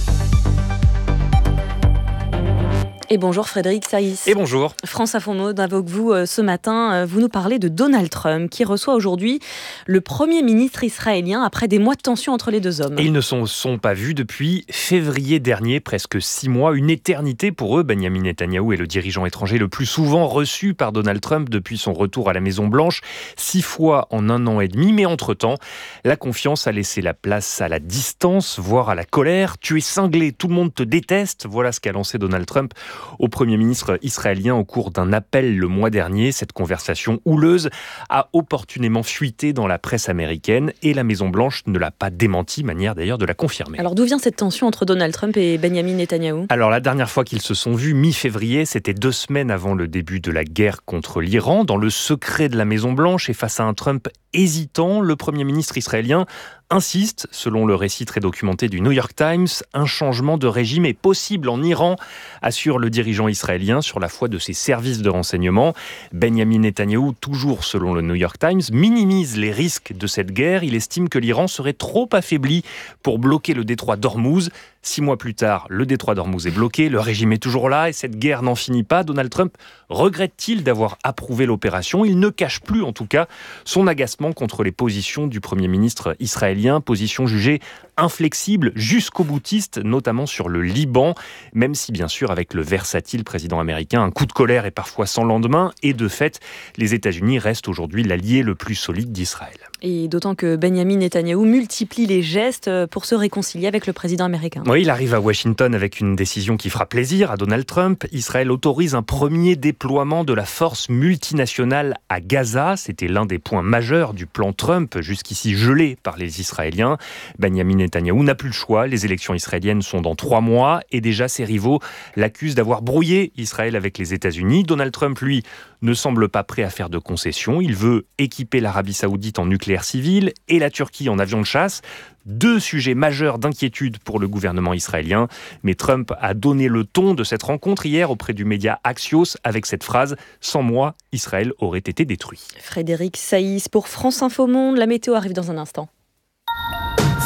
Et bonjour Frédéric Saïs. Et bonjour. France Info Mode avec vous euh, ce matin. Euh, vous nous parlez de Donald Trump qui reçoit aujourd'hui le Premier ministre israélien après des mois de tension entre les deux hommes. Et ils ne se sont pas vus depuis février dernier, presque six mois, une éternité pour eux. Benjamin Netanyahou est le dirigeant étranger le plus souvent reçu par Donald Trump depuis son retour à la Maison-Blanche, six fois en un an et demi. Mais entre-temps, la confiance a laissé la place à la distance, voire à la colère. Tu es cinglé, tout le monde te déteste. Voilà ce qu'a lancé Donald Trump au Premier ministre israélien au cours d'un appel le mois dernier. Cette conversation houleuse a opportunément fuité dans la presse américaine et la Maison-Blanche ne l'a pas démenti, manière d'ailleurs de la confirmer. Alors d'où vient cette tension entre Donald Trump et Benjamin Netanyahou ? Alors la dernière fois qu'ils se sont vus, mi-février, c'était deux semaines avant le début de la guerre contre l'Iran, dans le secret de la Maison-Blanche et face à un Trump hésitant, le Premier ministre israélien insiste, selon le récit très documenté du New York Times, un changement de régime est possible en Iran, assure le dirigeant israélien sur la foi de ses services de renseignement. Benjamin Netanyahou, toujours selon le New York Times, minimise les risques de cette guerre. Il estime que l'Iran serait trop affaibli pour bloquer le détroit d'Ormuz. Six mois plus tard, le détroit d'Ormuz est bloqué, le régime est toujours là et cette guerre n'en finit pas. Donald Trump regrette-t-il d'avoir approuvé l'opération ? Il ne cache plus, en tout cas, son agacement contre les positions du Premier ministre israélien, position jugée inflexible jusqu'au boutiste, notamment sur le Liban, même si bien sûr avec le versatile président américain, un coup de colère est parfois sans lendemain et de fait, les États-Unis restent aujourd'hui l'allié le plus solide d'Israël. Et d'autant que Benjamin Netanyahou multiplie les gestes pour se réconcilier avec le président américain. Oui, il arrive à Washington avec une décision qui fera plaisir à Donald Trump. Israël autorise un premier déploiement de la force multinationale à Gaza. C'était l'un des points majeurs du plan Trump, jusqu'ici gelé par les Israéliens. Benjamin Netanyahou n'a plus le choix. Les élections israéliennes sont dans trois mois et déjà ses rivaux l'accusent d'avoir brouillé Israël avec les États-Unis. Donald Trump, lui, ne semble pas prêt à faire de concessions. Il veut équiper l'Arabie Saoudite en nucléaire civil et la Turquie en avion de chasse. Deux sujets majeurs d'inquiétude pour le gouvernement israélien. Mais Trump a donné le ton de cette rencontre hier auprès du média Axios avec cette phrase « Sans moi, Israël aurait été détruit ». Frédéric Saïs pour France Info Monde. La météo arrive dans un instant.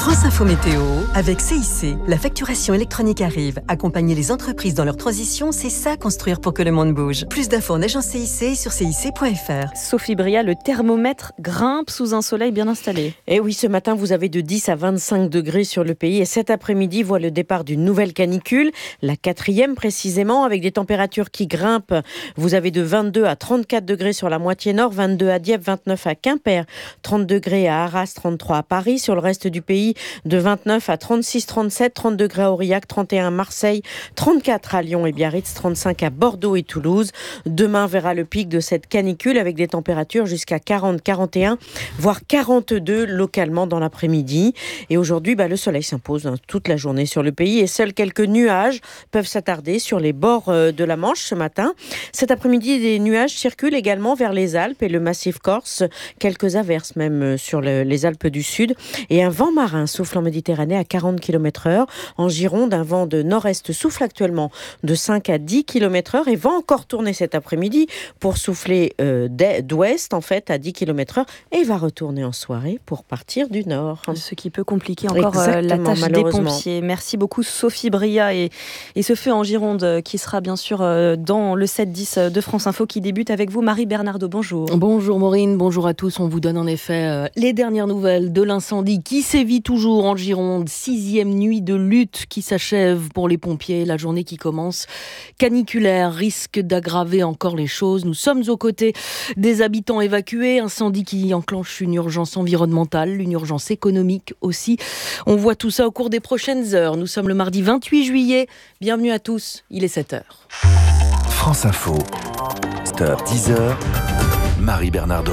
France Info Météo avec C I C. La facturation électronique arrive. Accompagner les entreprises dans leur transition, c'est ça construire pour que le monde bouge. Plus d'infos en agence C I C sur C I C point F R. Sophie Bria, le thermomètre grimpe sous un soleil bien installé. Et oui, ce matin, vous avez de dix à vingt-cinq degrés sur le pays et cet après-midi voit le départ d'une nouvelle canicule, la quatrième précisément, avec des températures qui grimpent. Vous avez de vingt-deux à trente-quatre degrés sur la moitié nord, vingt-deux à Dieppe, vingt-neuf à Quimper, trente degrés à Arras, trente-trois à Paris. Sur le reste du pays, de vingt-neuf à trente-six, trente-sept, trente degrés à Aurillac, trente et un à Marseille, trente-quatre à Lyon et Biarritz, trente-cinq à Bordeaux et Toulouse. Demain verra le pic de cette canicule avec des températures jusqu'à quarante, quarante et un, voire quarante-deux localement dans l'après-midi. Et aujourd'hui, bah, le soleil s'impose hein, toute la journée sur le pays et seuls quelques nuages peuvent s'attarder sur les bords euh, de la Manche ce matin. Cet après-midi, des nuages circulent également vers les Alpes et le massif corse. Quelques averses même sur le, les Alpes du Sud. Et un vent marin souffle en Méditerranée à quarante kilomètres heure. En Gironde, un vent de nord-est souffle actuellement de cinq à dix kilomètres heure et va encore tourner cet après-midi pour souffler euh, d'ouest en fait à dix kilomètres heure et va retourner en soirée pour partir du nord. Ce qui peut compliquer encore euh, la tâche des pompiers. Merci beaucoup Sophie Bria et, et ce feu en Gironde qui sera bien sûr euh, dans le sept dix de France Info qui débute avec vous. Marie Bernardo, bonjour. Bonjour Maureen, bonjour à tous. On vous donne en effet euh, les dernières nouvelles de l'incendie qui sévit toujours en Gironde. Sixième nuit de lutte qui s'achève pour les pompiers. La journée qui commence caniculaire risque d'aggraver encore les choses. Nous sommes aux côtés des habitants évacués. Incendie qui enclenche une urgence environnementale, une urgence économique aussi. On voit tout ça au cours des prochaines heures. Nous sommes le mardi vingt-huit juillet. Bienvenue à tous. Il est sept heures. France Info. Stop dix heures. Marie Bernardo.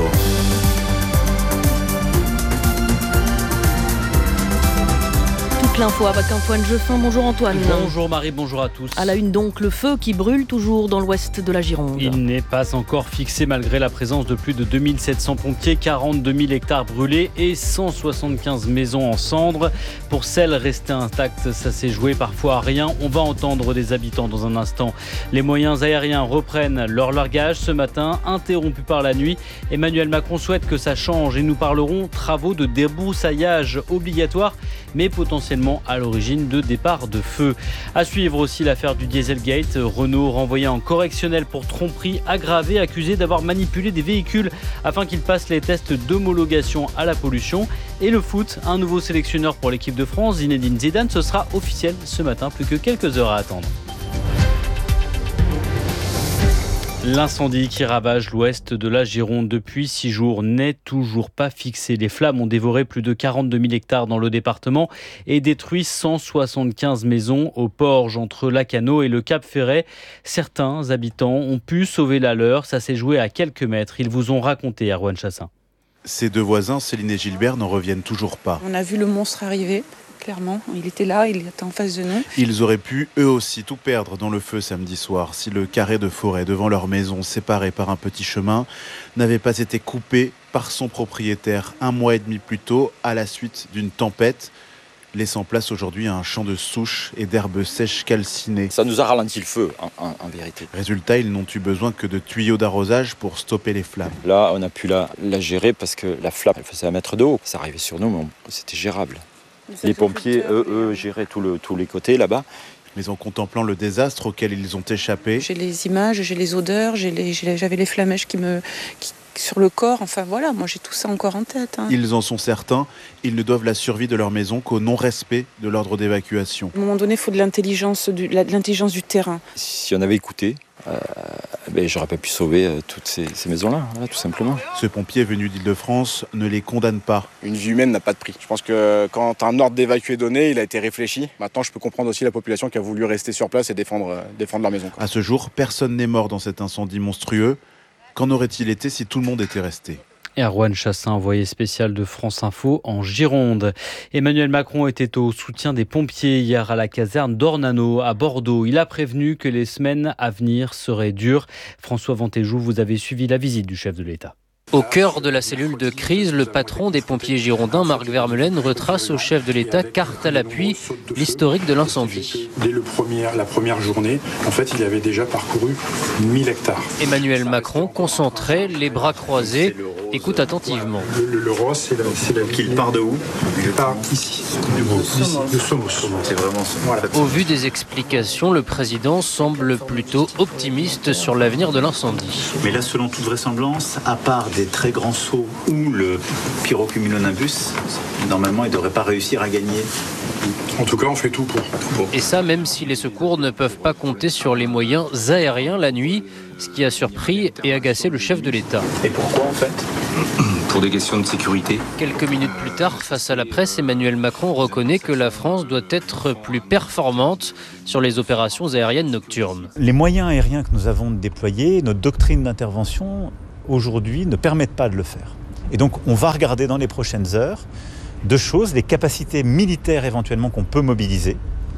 L'info avec Antoine Jeffin. Bonjour Antoine. Bonjour Marie, bonjour à tous. À la une donc, le feu qui brûle toujours dans l'ouest de la Gironde. Il n'est pas encore fixé malgré la présence de plus de deux mille sept cents pompiers, quarante-deux mille hectares brûlés et cent soixante-quinze maisons en cendres. Pour celles restées intactes, ça s'est joué parfois à rien. On va entendre des habitants dans un instant. Les moyens aériens reprennent leur largage ce matin, interrompu par la nuit. Emmanuel Macron souhaite que ça change et nous parlerons travaux de débroussaillage obligatoires, mais potentiellement à l'origine de départ de feu. À suivre aussi l'affaire du Dieselgate. Renault renvoyé en correctionnel pour tromperie aggravée, accusé d'avoir manipulé des véhicules afin qu'ils passent les tests d'homologation à la pollution. Et le foot, un nouveau sélectionneur pour l'équipe de France, Zinedine Zidane, ce sera officiel ce matin, plus que quelques heures à attendre. L'incendie qui ravage l'ouest de la Gironde depuis six jours n'est toujours pas fixé. Les flammes ont dévoré plus de quarante-deux mille hectares dans le département et détruit cent soixante-quinze maisons au Porge entre Lacanau et le Cap Ferret. Certains habitants ont pu sauver la leur. Ça s'est joué à quelques mètres. Ils vous ont raconté, Erwan Chassin. Ces deux voisins, Céline et Gilbert, n'en reviennent toujours pas. On a vu le monstre arriver. Clairement, il était là, il était en face de nous. Ils auraient pu eux aussi tout perdre dans le feu samedi soir si le carré de forêt devant leur maison, séparé par un petit chemin, n'avait pas été coupé par son propriétaire un mois et demi plus tôt à la suite d'une tempête, laissant place aujourd'hui à un champ de souches et d'herbes sèches calcinées. Ça nous a ralenti le feu, en, en, en vérité. Résultat, ils n'ont eu besoin que de tuyaux d'arrosage pour stopper les flammes. Là, on a pu la, la gérer parce que la flamme, elle faisait un mètre de haut. Ça arrivait sur nous, mais c'était gérable. Les pompiers, eux, eux, géraient tout le, tous les côtés là-bas. Mais en contemplant le désastre auquel ils ont échappé... J'ai les images, j'ai les odeurs, j'ai les, j'ai, j'avais les flamèches qui me, qui, sur le corps. Enfin voilà, moi j'ai tout ça encore en tête. Hein. Ils en sont certains, ils ne doivent la survie de leur maison qu'au non-respect de l'ordre d'évacuation. À un moment donné, il faut de l'intelligence du, de l'intelligence du terrain. Si on avait écouté... Euh, ben, j'aurais pas pu sauver euh, toutes ces, ces maisons-là, voilà, tout simplement. Ce pompier venu d'Île-de-France ne les condamne pas. Une vie humaine n'a pas de prix. Je pense que quand un ordre d'évacuer est donné, il a été réfléchi. Maintenant, je peux comprendre aussi la population qui a voulu rester sur place et défendre, euh, défendre leur maison. À ce jour, personne n'est mort dans cet incendie monstrueux. Qu'en aurait-il été si tout le monde était resté ? Erwan Chassin, envoyé spécial de France Info en Gironde. Emmanuel Macron était au soutien des pompiers hier à la caserne d'Ornano à Bordeaux. Il a prévenu que les semaines à venir seraient dures. François Vantéjou, vous avez suivi la visite du chef de l'État. Au cœur de la cellule de crise, le patron des pompiers girondins, Marc Vermeulen, retrace au chef de l'État, carte à l'appui, l'historique de l'incendie. Dès le premier, la première journée, en fait, il avait déjà parcouru mille hectares. Emmanuel Macron, concentré, les bras croisés, écoute attentivement. Le, le, le rose, c'est la... C'est la qu'il part de où? Il part ici, du gros, d'ici, de Somos. C'est vraiment ça. Voilà. Au vu des explications, le président semble plutôt optimiste sur l'avenir de l'incendie. Mais là, selon toute vraisemblance, à part des très grands sauts ou le pyrocumulonimbus, normalement, il ne devrait pas réussir à gagner. En tout cas, on fait tout pour. pour. Et ça, même si les secours ne peuvent pas compter sur les moyens aériens la nuit, ce qui a surpris et agacé le chef de l'État. Et pourquoi, en fait ? Pour des questions de sécurité. Quelques minutes plus tard, face à la presse, Emmanuel Macron reconnaît que la France doit être plus performante sur les opérations aériennes nocturnes. Les moyens aériens que nous avons déployés, notre doctrine d'intervention, aujourd'hui, ne permettent pas de le faire. Et donc, on va regarder dans les prochaines heures deux choses, les capacités militaires éventuellement qu'on peut mobiliser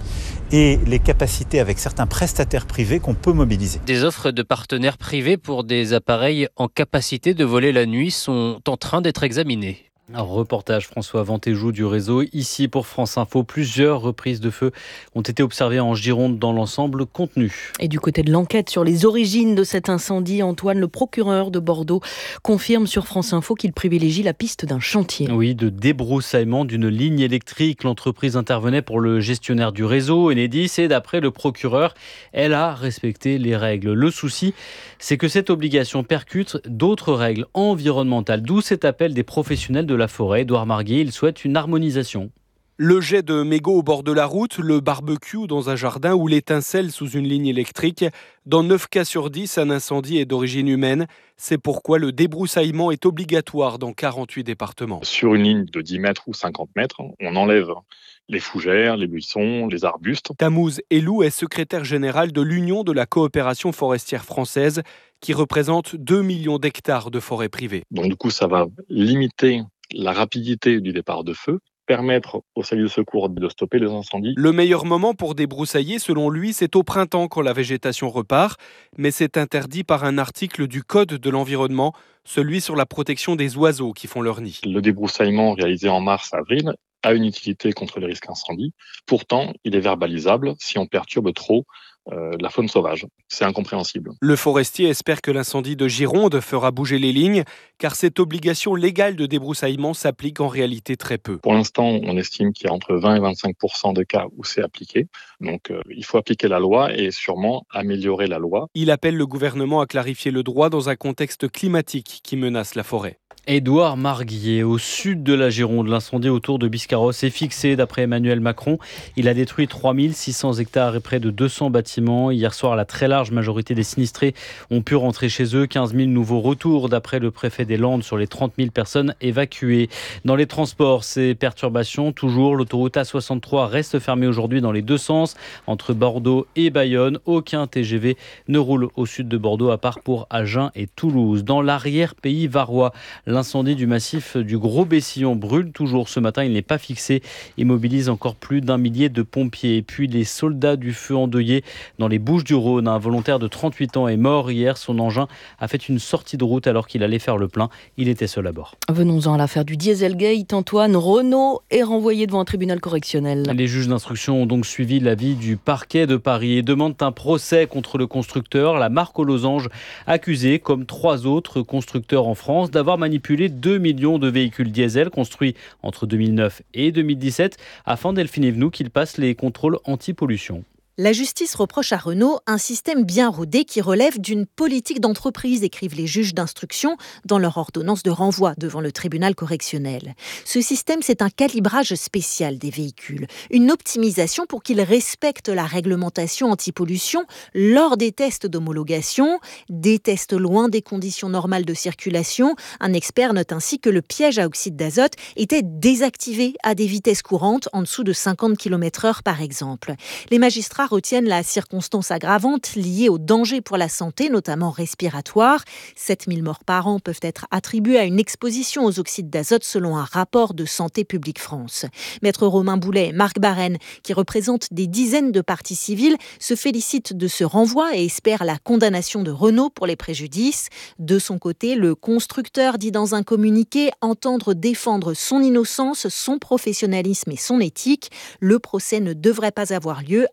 et les capacités avec certains prestataires privés qu'on peut mobiliser. Des offres de partenaires privés pour des appareils en capacité de voler la nuit sont en train d'être examinées. Un reportage François Ventéjou du réseau. Ici pour France Info, plusieurs reprises de feu ont été observées en Gironde dans l'ensemble contenu. Et du côté de l'enquête sur les origines de cet incendie, Antoine, le procureur de Bordeaux, confirme sur France Info qu'il privilégie la piste d'un chantier. Oui, de débroussaillement d'une ligne électrique. L'entreprise intervenait pour le gestionnaire du réseau, Enedis, et d'après le procureur, elle a respecté les règles. Le souci, c'est que cette obligation percute d'autres règles environnementales, d'où cet appel des professionnels de la forêt. Édouard Marguet, il souhaite une harmonisation. Le jet de mégots au bord de la route, le barbecue dans un jardin ou l'étincelle sous une ligne électrique. Dans neuf cas sur dix, un incendie est d'origine humaine. C'est pourquoi le débroussaillement est obligatoire dans quarante-huit départements. Sur une ligne de dix mètres ou cinquante mètres, on enlève les fougères, les buissons, les arbustes. Tamouz Elou est secrétaire général de l'Union de la coopération forestière française qui représente deux millions d'hectares de forêts privées. Donc du coup, ça va limiter la rapidité du départ de feu, permettre aux services de secours de stopper les incendies. Le meilleur moment pour débroussailler, selon lui, c'est au printemps quand la végétation repart, mais c'est interdit par un article du Code de l'environnement, celui sur la protection des oiseaux qui font leur nid. Le débroussaillement réalisé en mars-avril a une utilité contre les risques incendies. Pourtant, il est verbalisable si on perturbe trop Euh, la faune sauvage. C'est incompréhensible. Le forestier espère que l'incendie de Gironde fera bouger les lignes, car cette obligation légale de débroussaillement s'applique en réalité très peu. Pour l'instant, on estime qu'il y a entre vingt et vingt-cinq pour cent de cas où c'est appliqué. Donc, euh, il faut appliquer la loi et sûrement améliorer la loi. Il appelle le gouvernement à clarifier le droit dans un contexte climatique qui menace la forêt. Édouard Marguier, au sud de la Gironde, l'incendie autour de Biscarrosse est fixé d'après Emmanuel Macron. Il a détruit trois mille six cents hectares et près de deux cents bâtiments. Hier soir, la très large majorité des sinistrés ont pu rentrer chez eux. quinze mille nouveaux retours d'après le préfet des Landes sur les trente mille personnes évacuées. Dans les transports, ces perturbations, toujours, l'autoroute A soixante-trois reste fermée aujourd'hui dans les deux sens, entre Bordeaux et Bayonne. Aucun T G V ne roule au sud de Bordeaux, à part pour Agen et Toulouse. Dans l'arrière-pays varois, l'incendie du massif du Gros-Bessillon brûle toujours ce matin. Il n'est pas fixé et mobilise encore plus d'un millier de pompiers. Et puis les soldats du feu endeuillés dans les Bouches-du-Rhône. Un volontaire de trente-huit ans est mort hier. Son engin a fait une sortie de route alors qu'il allait faire le plein. Il était seul à bord. Venons-en à l'affaire du Dieselgate. Antoine, Renault est renvoyé devant un tribunal correctionnel. Les juges d'instruction ont donc suivi l'avis du parquet de Paris et demandent un procès contre le constructeur. La marque aux losanges accusée, comme trois autres constructeurs en France, d'avoir manipulé deux millions de véhicules diesel construits entre deux mille neuf et deux mille dix-sept afin, Delphine Evenou, qu'ils passent les contrôles anti-pollution. La justice reproche à Renault un système bien rodé qui relève d'une politique d'entreprise, écrivent les juges d'instruction dans leur ordonnance de renvoi devant le tribunal correctionnel. Ce système, c'est un calibrage spécial des véhicules, une optimisation pour qu'ils respectent la réglementation anti-pollution lors des tests d'homologation, des tests loin des conditions normales de circulation. Un expert note ainsi que le piège à oxyde d'azote était désactivé à des vitesses courantes en dessous de cinquante kilomètres heure par exemple. Les magistrats retiennent la circonstance aggravante liée au danger pour la santé, notamment respiratoire. sept mille morts par an peuvent être attribuées à une exposition aux oxydes d'azote selon un rapport de Santé publique France. Maître Romain Boulet et Marc Barène, qui représentent des dizaines de parties civiles, se félicitent de ce renvoi et espèrent la condamnation de Renault pour les préjudices. De son côté, le constructeur dit dans un communiqué entendre défendre son innocence, son professionnalisme et son éthique. Le procès ne devrait pas avoir lieu avant fin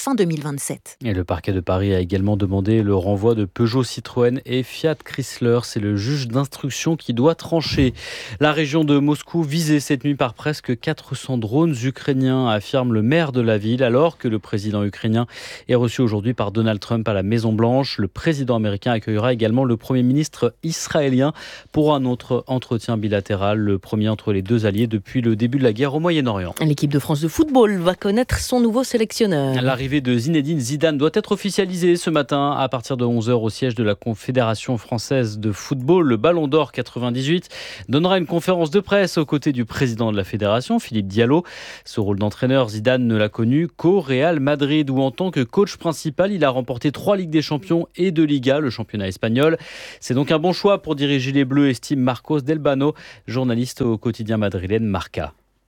fin deux mille vingt-sept. Et le parquet de Paris a également demandé le renvoi de Peugeot, Citroën et Fiat Chrysler. C'est le juge d'instruction qui doit trancher. La région de Moscou visée cette nuit par presque quatre cents drones ukrainiens, affirme le maire de la ville, alors que le président ukrainien est reçu aujourd'hui par Donald Trump à la Maison-Blanche. Le président américain accueillera également le premier ministre israélien pour un autre entretien bilatéral, le premier entre les deux alliés depuis le début de la guerre au Moyen-Orient. L'équipe de France de football va connaître son nouveau sélectionneur. L'arrivée de Zinedine Zidane doit être officialisée ce matin à partir de onze heures au siège de la Confédération française de football. Le Ballon d'Or quatre-vingt-dix-huit donnera une conférence de presse aux côtés du président de la fédération, Philippe Diallo. Ce rôle d'entraîneur, Zidane ne l'a connu qu'au Real Madrid, où en tant que coach principal, il a remporté trois Ligues des Champions et deux Ligas, le championnat espagnol. C'est donc un bon choix pour diriger les Bleus, estime Marcos Delbano, journaliste au quotidien madrilène Marca.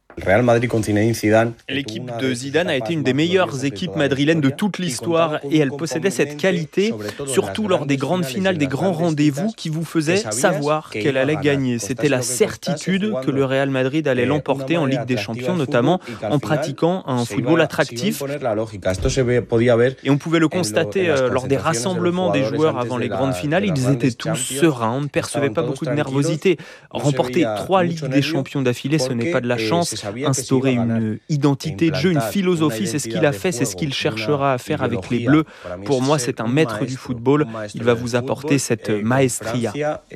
L'équipe de Zidane a été une des meilleures équipes madrilènes de toute l'histoire et elle possédait cette qualité, surtout lors des grandes finales, des grands rendez-vous qui vous faisaient savoir qu'elle allait gagner. C'était la certitude que le Real Madrid allait l'emporter en Ligue des Champions, notamment en pratiquant un football attractif. Et on pouvait le constater lors des rassemblements des joueurs avant les grandes finales, ils étaient tous sereins, on ne percevait pas beaucoup de nervosité. Remporter trois Ligues des Champions d'affilée, ce n'est pas de la chance. Instaurer une identité de jeu, une philosophie, c'est ce qu'il a fait, c'est ce qu'il cherchera à faire avec les Bleus. Pour moi, c'est un maître du football. Il va vous apporter cette maestria.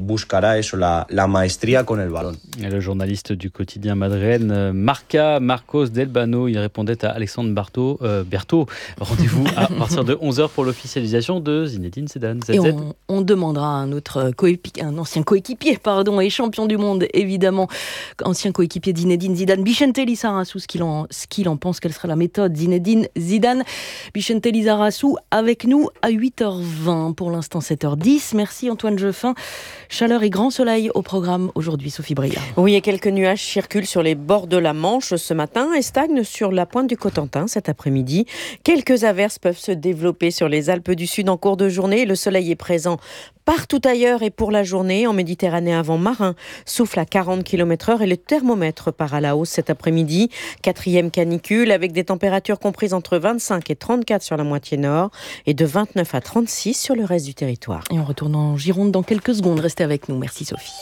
Et le journaliste du quotidien madrilène Marca, Marcos Delbano, il répondait à Alexandre Berthaud. Euh, Berthaud. Rendez-vous à partir de onze heures pour l'officialisation de Zinedine Zidane. Et on, on demandera à un autre coéquipier, un ancien coéquipier, pardon, et champion du monde, évidemment, ancien coéquipier Zinedine Zidane, Vicente Lizarazu, ce qu'il en, ce qu'il en pense, quelle sera la méthode Zinedine Zidane. Vicente Lizarazu avec nous à huit heures vingt, pour l'instant sept heures dix. Merci Antoine Jeffin. Chaleur et grand soleil au programme aujourd'hui, Sophie Briard. Oui, et quelques nuages circulent sur les bords de la Manche ce matin et stagnent sur la pointe du Cotentin cet après-midi. Quelques averses peuvent se développer sur les Alpes du Sud en cours de journée. Le soleil est présent partout ailleurs et pour la journée, en Méditerranée avant Marin, souffle à quarante kilomètres heure et le thermomètre part à la hausse cet après-midi. Quatrième canicule avec des températures comprises entre vingt-cinq et trente-quatre sur la moitié nord et de vingt-neuf à trente-six sur le reste du territoire. Et on retourne en Gironde dans quelques secondes. Restez avec nous. Merci Sophie.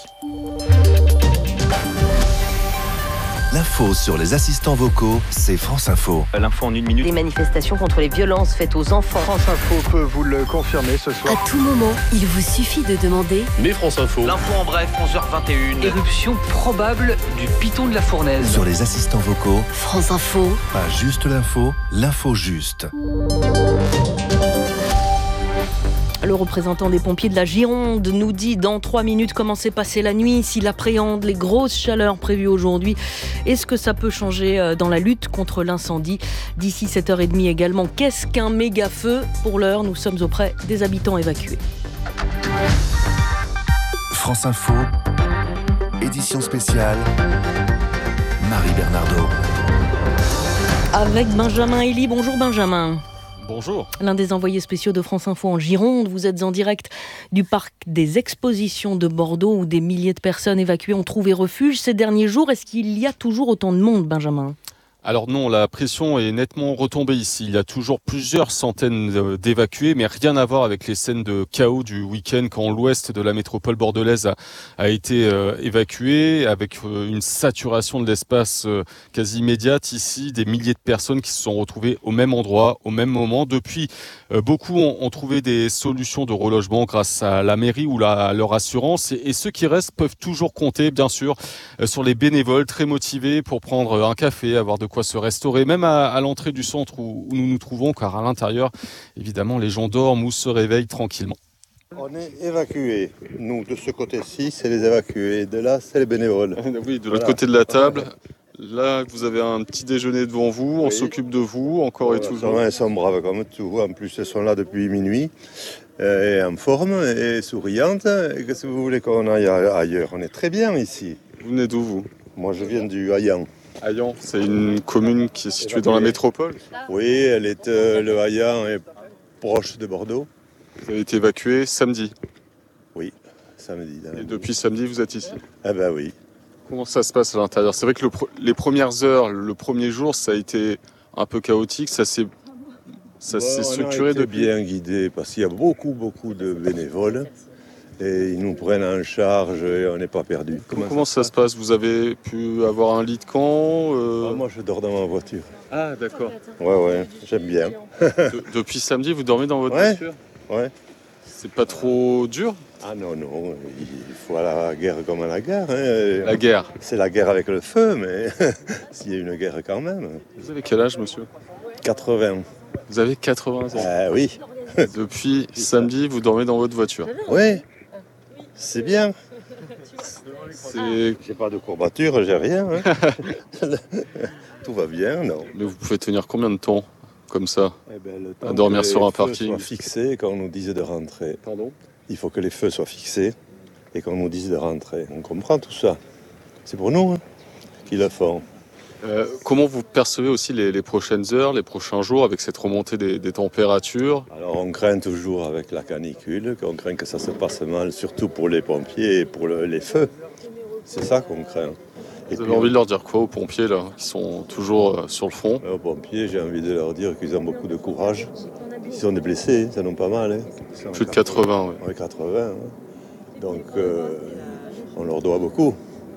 L'info sur les assistants vocaux, c'est France Info. L'info en une minute. Des manifestations contre les violences faites aux enfants. France Info peut vous le confirmer ce soir. À tout moment, il vous suffit de demander. Mais France Info. L'info en bref, onze heures vingt et une. Éruption probable du piton de la Fournaise. Sur les assistants vocaux, France Info. Pas juste l'info, l'info juste. Le représentant des pompiers de la Gironde nous dit dans trois minutes comment s'est passée la nuit, s'il appréhende les grosses chaleurs prévues aujourd'hui. Est-ce que ça peut changer dans la lutte contre l'incendie? D'ici sept heures trente également, qu'est-ce qu'un méga feu? Pour l'heure, nous sommes auprès des habitants évacués. France Info, édition spéciale, Marie Bernardo. Avec Benjamin Elie. Bonjour Benjamin. Bonjour. L'un des envoyés spéciaux de France Info en Gironde. Vous êtes en direct du parc des Expositions de Bordeaux où des milliers de personnes évacuées ont trouvé refuge ces derniers jours. Est-ce qu'il y a toujours autant de monde, Benjamin ? Alors non, la pression est nettement retombée ici. Il y a toujours plusieurs centaines d'évacués, mais rien à voir avec les scènes de chaos du week-end quand l'ouest de la métropole bordelaise a, a été euh, évacué, avec euh, une saturation de l'espace euh, quasi immédiate. Ici, des milliers de personnes qui se sont retrouvées au même endroit, au même moment. Depuis, euh, beaucoup ont, ont trouvé des solutions de relogement grâce à la mairie ou la, à leur assurance. Et, et ceux qui restent peuvent toujours compter, bien sûr, euh, sur les bénévoles très motivés pour prendre un café, avoir de quoi se restaurer, même à, à l'entrée du centre où, où nous nous trouvons, car à l'intérieur, évidemment, les gens dorment ou se réveillent tranquillement. On est évacués. Nous, de ce côté-ci, c'est les évacués. De là, c'est les bénévoles. Oui, de l'autre voilà. côté de la table. Là, vous avez un petit déjeuner devant vous, on oui. s'occupe de vous, encore voilà, et toujours. Ils sont braves comme tout. En plus, ils sont là depuis minuit, et en forme, et souriantes. Et qu'est-ce que vous voulez qu'on aille ailleurs? On est très bien ici. Vous venez d'où, vous? Moi, je viens du Hayan. Hayan, c'est une commune qui est située dans la métropole? Oui, elle est, euh, le Hayan est proche de Bordeaux. Vous avez été évacué samedi? Oui, samedi. Et depuis samedi, vous êtes ici? Ah ben oui. Comment ça se passe à l'intérieur? C'est vrai que le, les premières heures, le premier jour, ça a été un peu chaotique. Ça s'est Ça bon, s'est structuré depuis. Bien guidé parce qu'il y a beaucoup, beaucoup de bénévoles et ils nous prennent en charge et on n'est pas perdu. Comment, Comment ça, ça se passe? Vous avez pu avoir un lit de camp euh... ah, Moi, je dors dans ma voiture. Ah, d'accord. Ouais, ouais, j'aime bien. de, depuis samedi, vous dormez dans votre ouais, voiture? Ouais. C'est pas trop dur? Ah non, non, il faut aller à la guerre comme à la guerre. Hein. La guerre? C'est la guerre avec le feu, mais s'il y a une guerre quand même. Vous avez quel âge, monsieur? quatre-vingts. Vous avez quatre-vingts ans? euh, Oui. Depuis samedi, vous dormez dans votre voiture? Oui, c'est bien. C'est... J'ai pas de courbature, j'ai rien. Hein. Tout va bien, non. Mais vous pouvez tenir combien de temps comme ça, eh ben, le temps à dormir que sur un les feux parking? Soient fixés quand on nous dise de rentrer. Pardon? Il faut que les feux soient fixés et qu'on nous dise de rentrer. On comprend tout ça. C'est pour nous hein, qui le font. Euh, comment vous percevez aussi les, les prochaines heures, les prochains jours avec cette remontée des, des températures? Alors on craint toujours avec la canicule, qu'on craint que ça se passe mal, surtout pour les pompiers et pour le, les feux. C'est ça qu'on craint. Et vous avez puis, envie de leur dire quoi aux pompiers là, qui sont toujours euh, sur le front? Aux pompiers, j'ai envie de leur dire qu'ils ont beaucoup de courage. Ils sont des blessés, ça n'ont pas mal. Hein. Plus de quatre-vingts, oui. Oui, quatre-vingts. Hein. Donc euh, on leur doit beaucoup.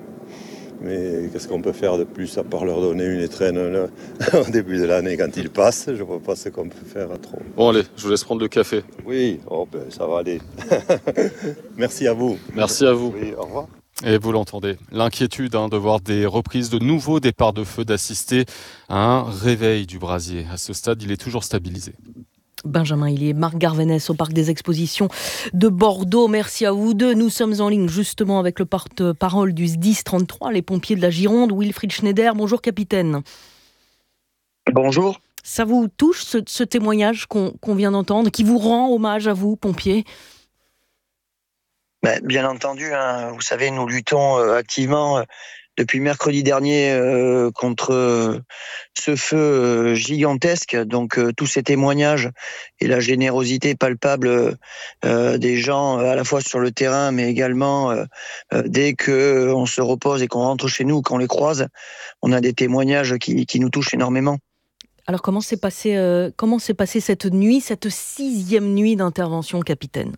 Mais qu'est-ce qu'on peut faire de plus à part leur donner une étrenne là, au début de l'année quand ils passent? Je ne vois pas ce qu'on peut faire trop. Bon allez, je vous laisse prendre le café. Oui, oh, ben, ça va aller. Merci à vous. Merci à vous. Oui, au revoir. Et vous l'entendez, l'inquiétude hein, de voir des reprises de nouveaux départs de feu, d'assister à un réveil du brasier. À ce stade, il est toujours stabilisé. Benjamin Hillier, Marc Garvenès au Parc des Expositions de Bordeaux. Merci à vous deux. Nous sommes en ligne justement avec le porte-parole du S D I S trente-trois, les pompiers de la Gironde, Wilfried Schneider. Bonjour capitaine. Bonjour. Ça vous touche ce, ce témoignage qu'on, qu'on vient d'entendre, qui vous rend hommage à vous, pompiers? Ben, bien entendu, hein, vous savez, nous luttons euh, activement euh, depuis mercredi dernier euh, contre euh, ce feu euh, gigantesque. Donc euh, tous ces témoignages et la générosité palpable euh, des gens euh, à la fois sur le terrain, mais également euh, euh, dès que on se repose et qu'on rentre chez nous, qu'on les croise, on a des témoignages qui, qui nous touchent énormément. Alors comment s'est passé, euh, comment s'est passée cette nuit, cette sixième nuit d'intervention, capitaine?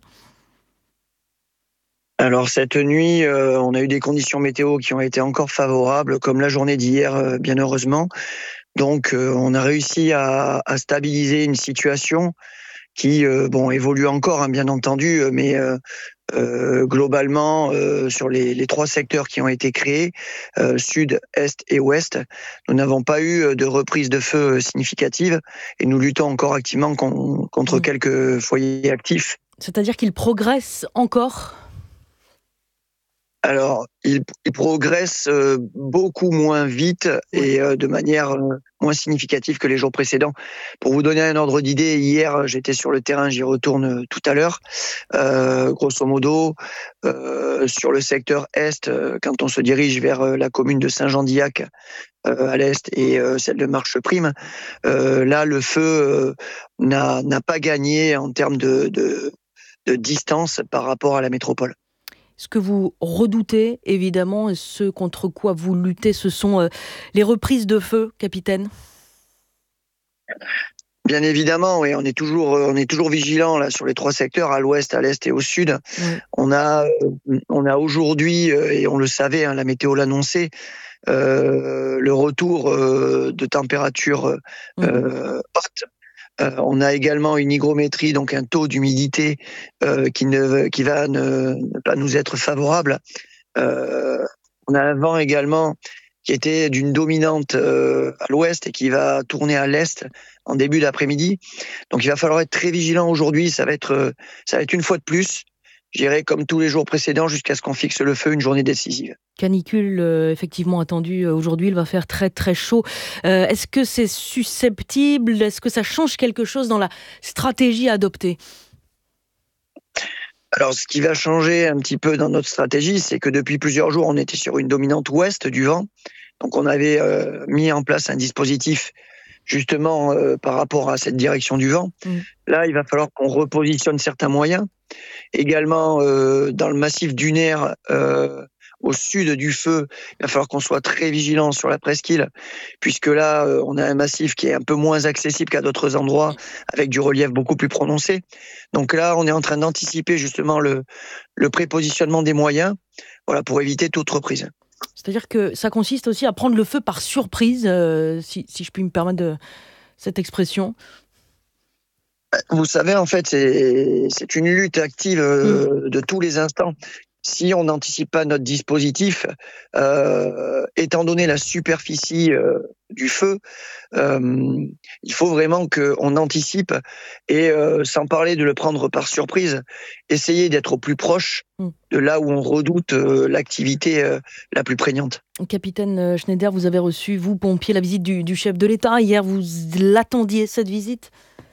Alors cette nuit, euh, on a eu des conditions météo qui ont été encore favorables, comme la journée d'hier, euh, bien heureusement. Donc euh, on a réussi à, à stabiliser une situation qui euh, bon évolue encore, hein, bien entendu, mais euh, euh, globalement euh, sur les, les trois secteurs qui ont été créés, euh, sud, est et ouest, nous n'avons pas eu de reprise de feu significative et nous luttons encore activement con, contre mmh. quelques foyers actifs. C'est-à-dire qu'ils progressent encore ? Alors, il, il progresse euh, beaucoup moins vite et euh, de manière euh, moins significative que les jours précédents. Pour vous donner un ordre d'idée, hier, j'étais sur le terrain, j'y retourne tout à l'heure. Euh, grosso modo, euh, sur le secteur Est, euh, quand on se dirige vers euh, la commune de Saint-Jean-d'Illac, euh, à l'Est, et euh, celle de Marcheprime, euh, là, le feu euh, n'a, n'a pas gagné en termes de, de, de distance par rapport à la métropole. Ce que vous redoutez, évidemment, et ce contre quoi vous luttez, ce sont euh, les reprises de feu, capitaine. Bien évidemment, oui, on est toujours, on est toujours vigilant là sur les trois secteurs, à l'ouest, à l'est et au sud. Mmh. On a, on a aujourd'hui, et on le savait, hein, la météo l'annonçait, euh, le retour euh, de température euh, mmh. haute. Euh, on a également une hygrométrie, donc un taux d'humidité euh, qui, ne, qui va ne, ne pas nous être favorable. Euh, on a un vent également qui était d'une dominante euh, à l'ouest et qui va tourner à l'est en début d'après-midi. Donc il va falloir être très vigilant aujourd'hui. Ça va être, ça va être une fois de plus, je dirais comme tous les jours précédents, jusqu'à ce qu'on fixe le feu, une journée décisive. Canicule euh, effectivement attendue aujourd'hui, il va faire très très chaud. Euh, est-ce que c'est susceptible, est-ce que ça change quelque chose dans la stratégie adoptée ? Alors ce qui va changer un petit peu dans notre stratégie, c'est que depuis plusieurs jours, on était sur une dominante ouest du vent. Donc on avait euh, mis en place un dispositif justement euh, par rapport à cette direction du vent. Mmh. Là, il va falloir qu'on repositionne certains moyens. Également, euh, dans le massif dunaire, euh, au sud du feu, il va falloir qu'on soit très vigilant sur la presqu'île, puisque là, on a un massif qui est un peu moins accessible qu'à d'autres endroits, avec du relief beaucoup plus prononcé. Donc là, on est en train d'anticiper justement le, le prépositionnement des moyens, voilà, pour éviter toute reprise. C'est-à-dire que ça consiste aussi à prendre le feu par surprise, euh, si, si je puis me permettre de cette expression. Vous savez, en fait, c'est, c'est une lutte active euh, mmh. de tous les instants. Si on n'anticipe pas notre dispositif, euh, étant donné la superficie euh, du feu, euh, il faut vraiment qu'on anticipe et, euh, sans parler de le prendre par surprise, essayer d'être au plus proche de là où on redoute euh, l'activité euh, la plus prégnante. Capitaine Schneider, vous avez reçu, vous, pompiers, la visite du, du chef de l'État. Hier, vous l'attendiez, cette visite ?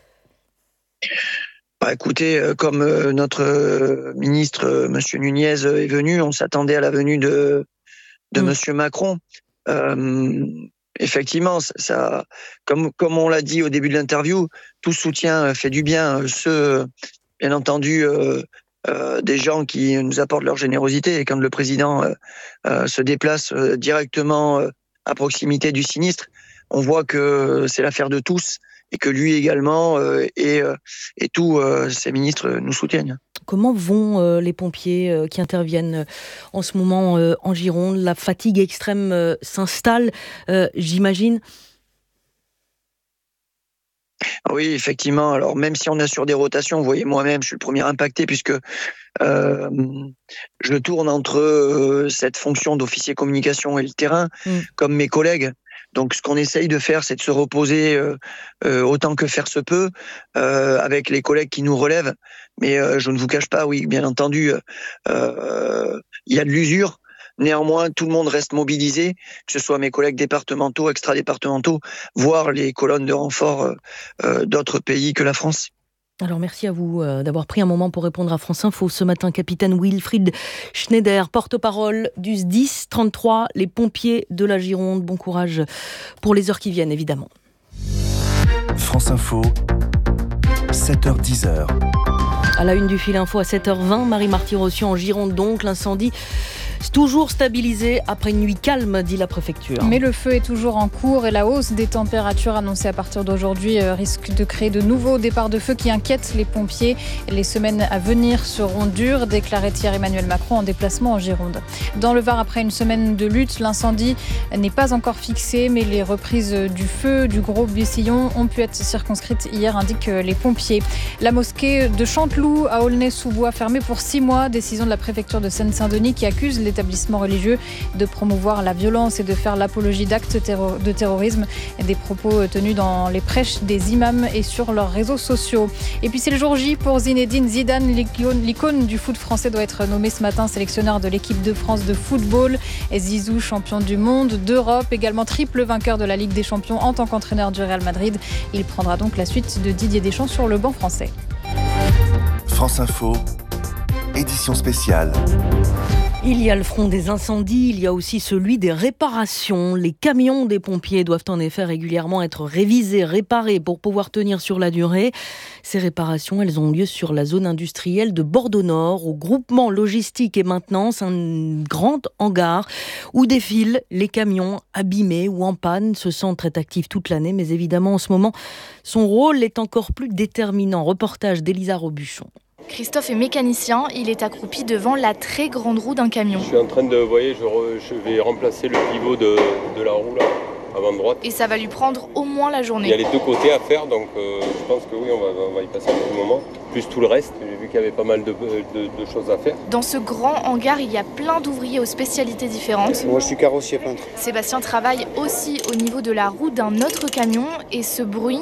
Bah, écoutez, comme notre ministre, Monsieur Nunez, est venu, on s'attendait à la venue de, de mmh. Monsieur Macron. Euh, effectivement, ça, comme, comme on l'a dit au début de l'interview, tout soutien fait du bien. Ceux, bien entendu, euh, euh, des gens qui nous apportent leur générosité. Et quand le président euh, euh, se déplace directement euh, à proximité du sinistre, on voit que c'est l'affaire de tous. Et que lui également euh, et, euh, et tous euh, ses ministres nous soutiennent. Comment vont euh, les pompiers euh, qui interviennent euh, en ce moment euh, en Gironde ? La fatigue extrême euh, s'installe, euh, j'imagine. Oui, effectivement. Alors même si on assure des rotations, vous voyez, moi-même, je suis le premier impacté puisque euh, je tourne entre euh, cette fonction d'officier communication et le terrain, mmh. comme mes collègues. Donc, ce qu'on essaye de faire, c'est de se reposer euh, euh, autant que faire se peut euh, avec les collègues qui nous relèvent. Mais euh, je ne vous cache pas, oui, bien entendu, euh, il y a de l'usure. Néanmoins, tout le monde reste mobilisé, que ce soit mes collègues départementaux, extra-départementaux, voire les colonnes de renfort euh, d'autres pays que la France. Alors merci à vous euh, d'avoir pris un moment pour répondre à France Info ce matin, capitaine Wilfried Schneider, porte-parole du S D I S trente-trois, les pompiers de la Gironde. Bon courage pour les heures qui viennent, évidemment. France Info, sept heures dix. À la une du fil info à sept heures vingt, Marie Marty-Rossian en Gironde donc, l'incendie toujours stabilisé après une nuit calme, dit la préfecture. Mais le feu est toujours en cours et la hausse des températures annoncée à partir d'aujourd'hui risque de créer de nouveaux départs de feu qui inquiètent les pompiers. Les semaines à venir seront dures, déclarait hier Emmanuel Macron en déplacement en Gironde. Dans le Var, après une semaine de lutte, l'incendie n'est pas encore fixé, mais les reprises du feu du Gros Bussillon ont pu être circonscrites hier, indiquent les pompiers. La mosquée de Chanteloup à Aulnay-sous-Bois fermée pour six mois, décision de la préfecture de Seine-Saint-Denis qui accuse les établissement religieux de promouvoir la violence et de faire l'apologie d'actes de terrorisme. Des propos tenus dans les prêches des imams et sur leurs réseaux sociaux. Et puis c'est le jour J pour Zinedine Zidane. L'icône, l'icône du foot français doit être nommé ce matin sélectionneur de l'équipe de France de football. Et Zizou, champion du monde, d'Europe, également triple vainqueur de la Ligue des Champions en tant qu'entraîneur du Real Madrid. Il prendra donc la suite de Didier Deschamps sur le banc français. France Info, édition spéciale. Il y a le front des incendies, il y a aussi celui des réparations. Les camions des pompiers doivent en effet régulièrement être révisés, réparés pour pouvoir tenir sur la durée. Ces réparations, elles ont lieu sur la zone industrielle de Bordeaux-Nord, au groupement logistique et maintenance, un grand hangar où défilent les camions abîmés ou en panne. Ce centre est actif toute l'année, mais évidemment en ce moment, son rôle est encore plus déterminant. Reportage d'Elisa Robuchon. Christophe est mécanicien, il est accroupi devant la très grande roue d'un camion. Je suis en train de, vous voyez, je, re, je vais remplacer le pivot de, de la roue là, avant droite. Et ça va lui prendre au moins la journée. Il y a les deux côtés à faire, donc euh, je pense que oui, on va, on va y passer un petit moment. Plus tout le reste, j'ai vu qu'il y avait pas mal de, de, de choses à faire. Dans ce grand hangar, il y a plein d'ouvriers aux spécialités différentes. Moi je suis carrossier peintre. Sébastien travaille aussi au niveau de la roue d'un autre camion et ce bruit...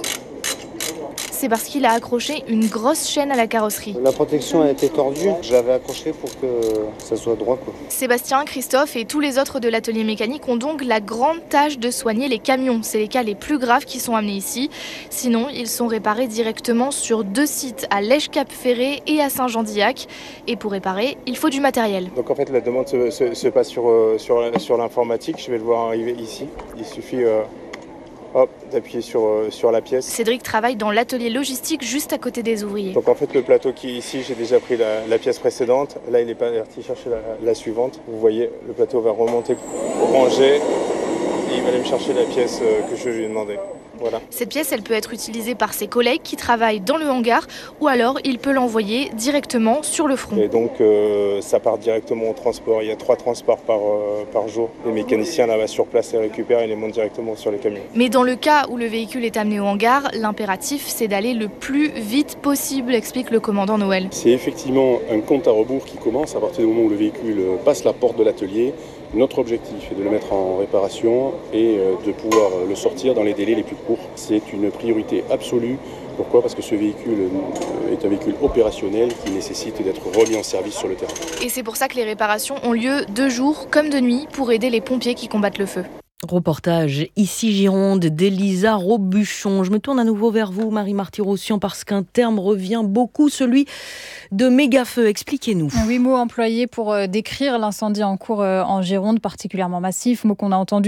c'est parce qu'il a accroché une grosse chaîne à la carrosserie. La protection a été tordue, je l'avais accrochée pour que ça soit droit, quoi. Sébastien, Christophe et tous les autres de l'atelier mécanique ont donc la grande tâche de soigner les camions. C'est les cas les plus graves qui sont amenés ici. Sinon, ils sont réparés directement sur deux sites, à Lège-Cap-Ferré et à Saint-Jean-d'Illac. Et pour réparer, il faut du matériel. Donc en fait, la demande se, se, se passe sur, sur, sur l'informatique. Je vais le voir arriver ici. Il suffit... Euh... hop, d'appuyer sur, euh, sur la pièce. Cédric travaille dans l'atelier logistique juste à côté des ouvriers. Donc en fait le plateau qui est ici, j'ai déjà pris la, la pièce précédente. Là il est parti chercher la, la suivante. Vous voyez, le plateau va remonter au rangé et il va aller me chercher la pièce que je lui ai demandé. Voilà. Cette pièce, elle peut être utilisée par ses collègues qui travaillent dans le hangar ou alors il peut l'envoyer directement sur le front. Et donc euh, ça part directement au transport. Il y a trois transports par, euh, par jour. Les mécaniciens là-bas sur place les récupèrent et les montent directement sur les camions. Mais dans le cas où le véhicule est amené au hangar, l'impératif c'est d'aller le plus vite possible, explique le commandant Noël. C'est effectivement un compte à rebours qui commence à partir du moment où le véhicule passe la porte de l'atelier. Notre objectif est de le mettre en réparation et de pouvoir le sortir dans les délais les plus courts. C'est une priorité absolue. Pourquoi ? Parce que ce véhicule est un véhicule opérationnel qui nécessite d'être remis en service sur le terrain. Et c'est pour ça que les réparations ont lieu de jour comme de nuit pour aider les pompiers qui combattent le feu. Reportage ici Gironde d'Elisa Robuchon. Je me tourne à nouveau vers vous, Marie Marty-Rossian, parce qu'un terme revient beaucoup, celui de méga-feu. Expliquez-nous. Huit mots employés pour décrire l'incendie en cours en Gironde, particulièrement massif, mot qu'on a entendu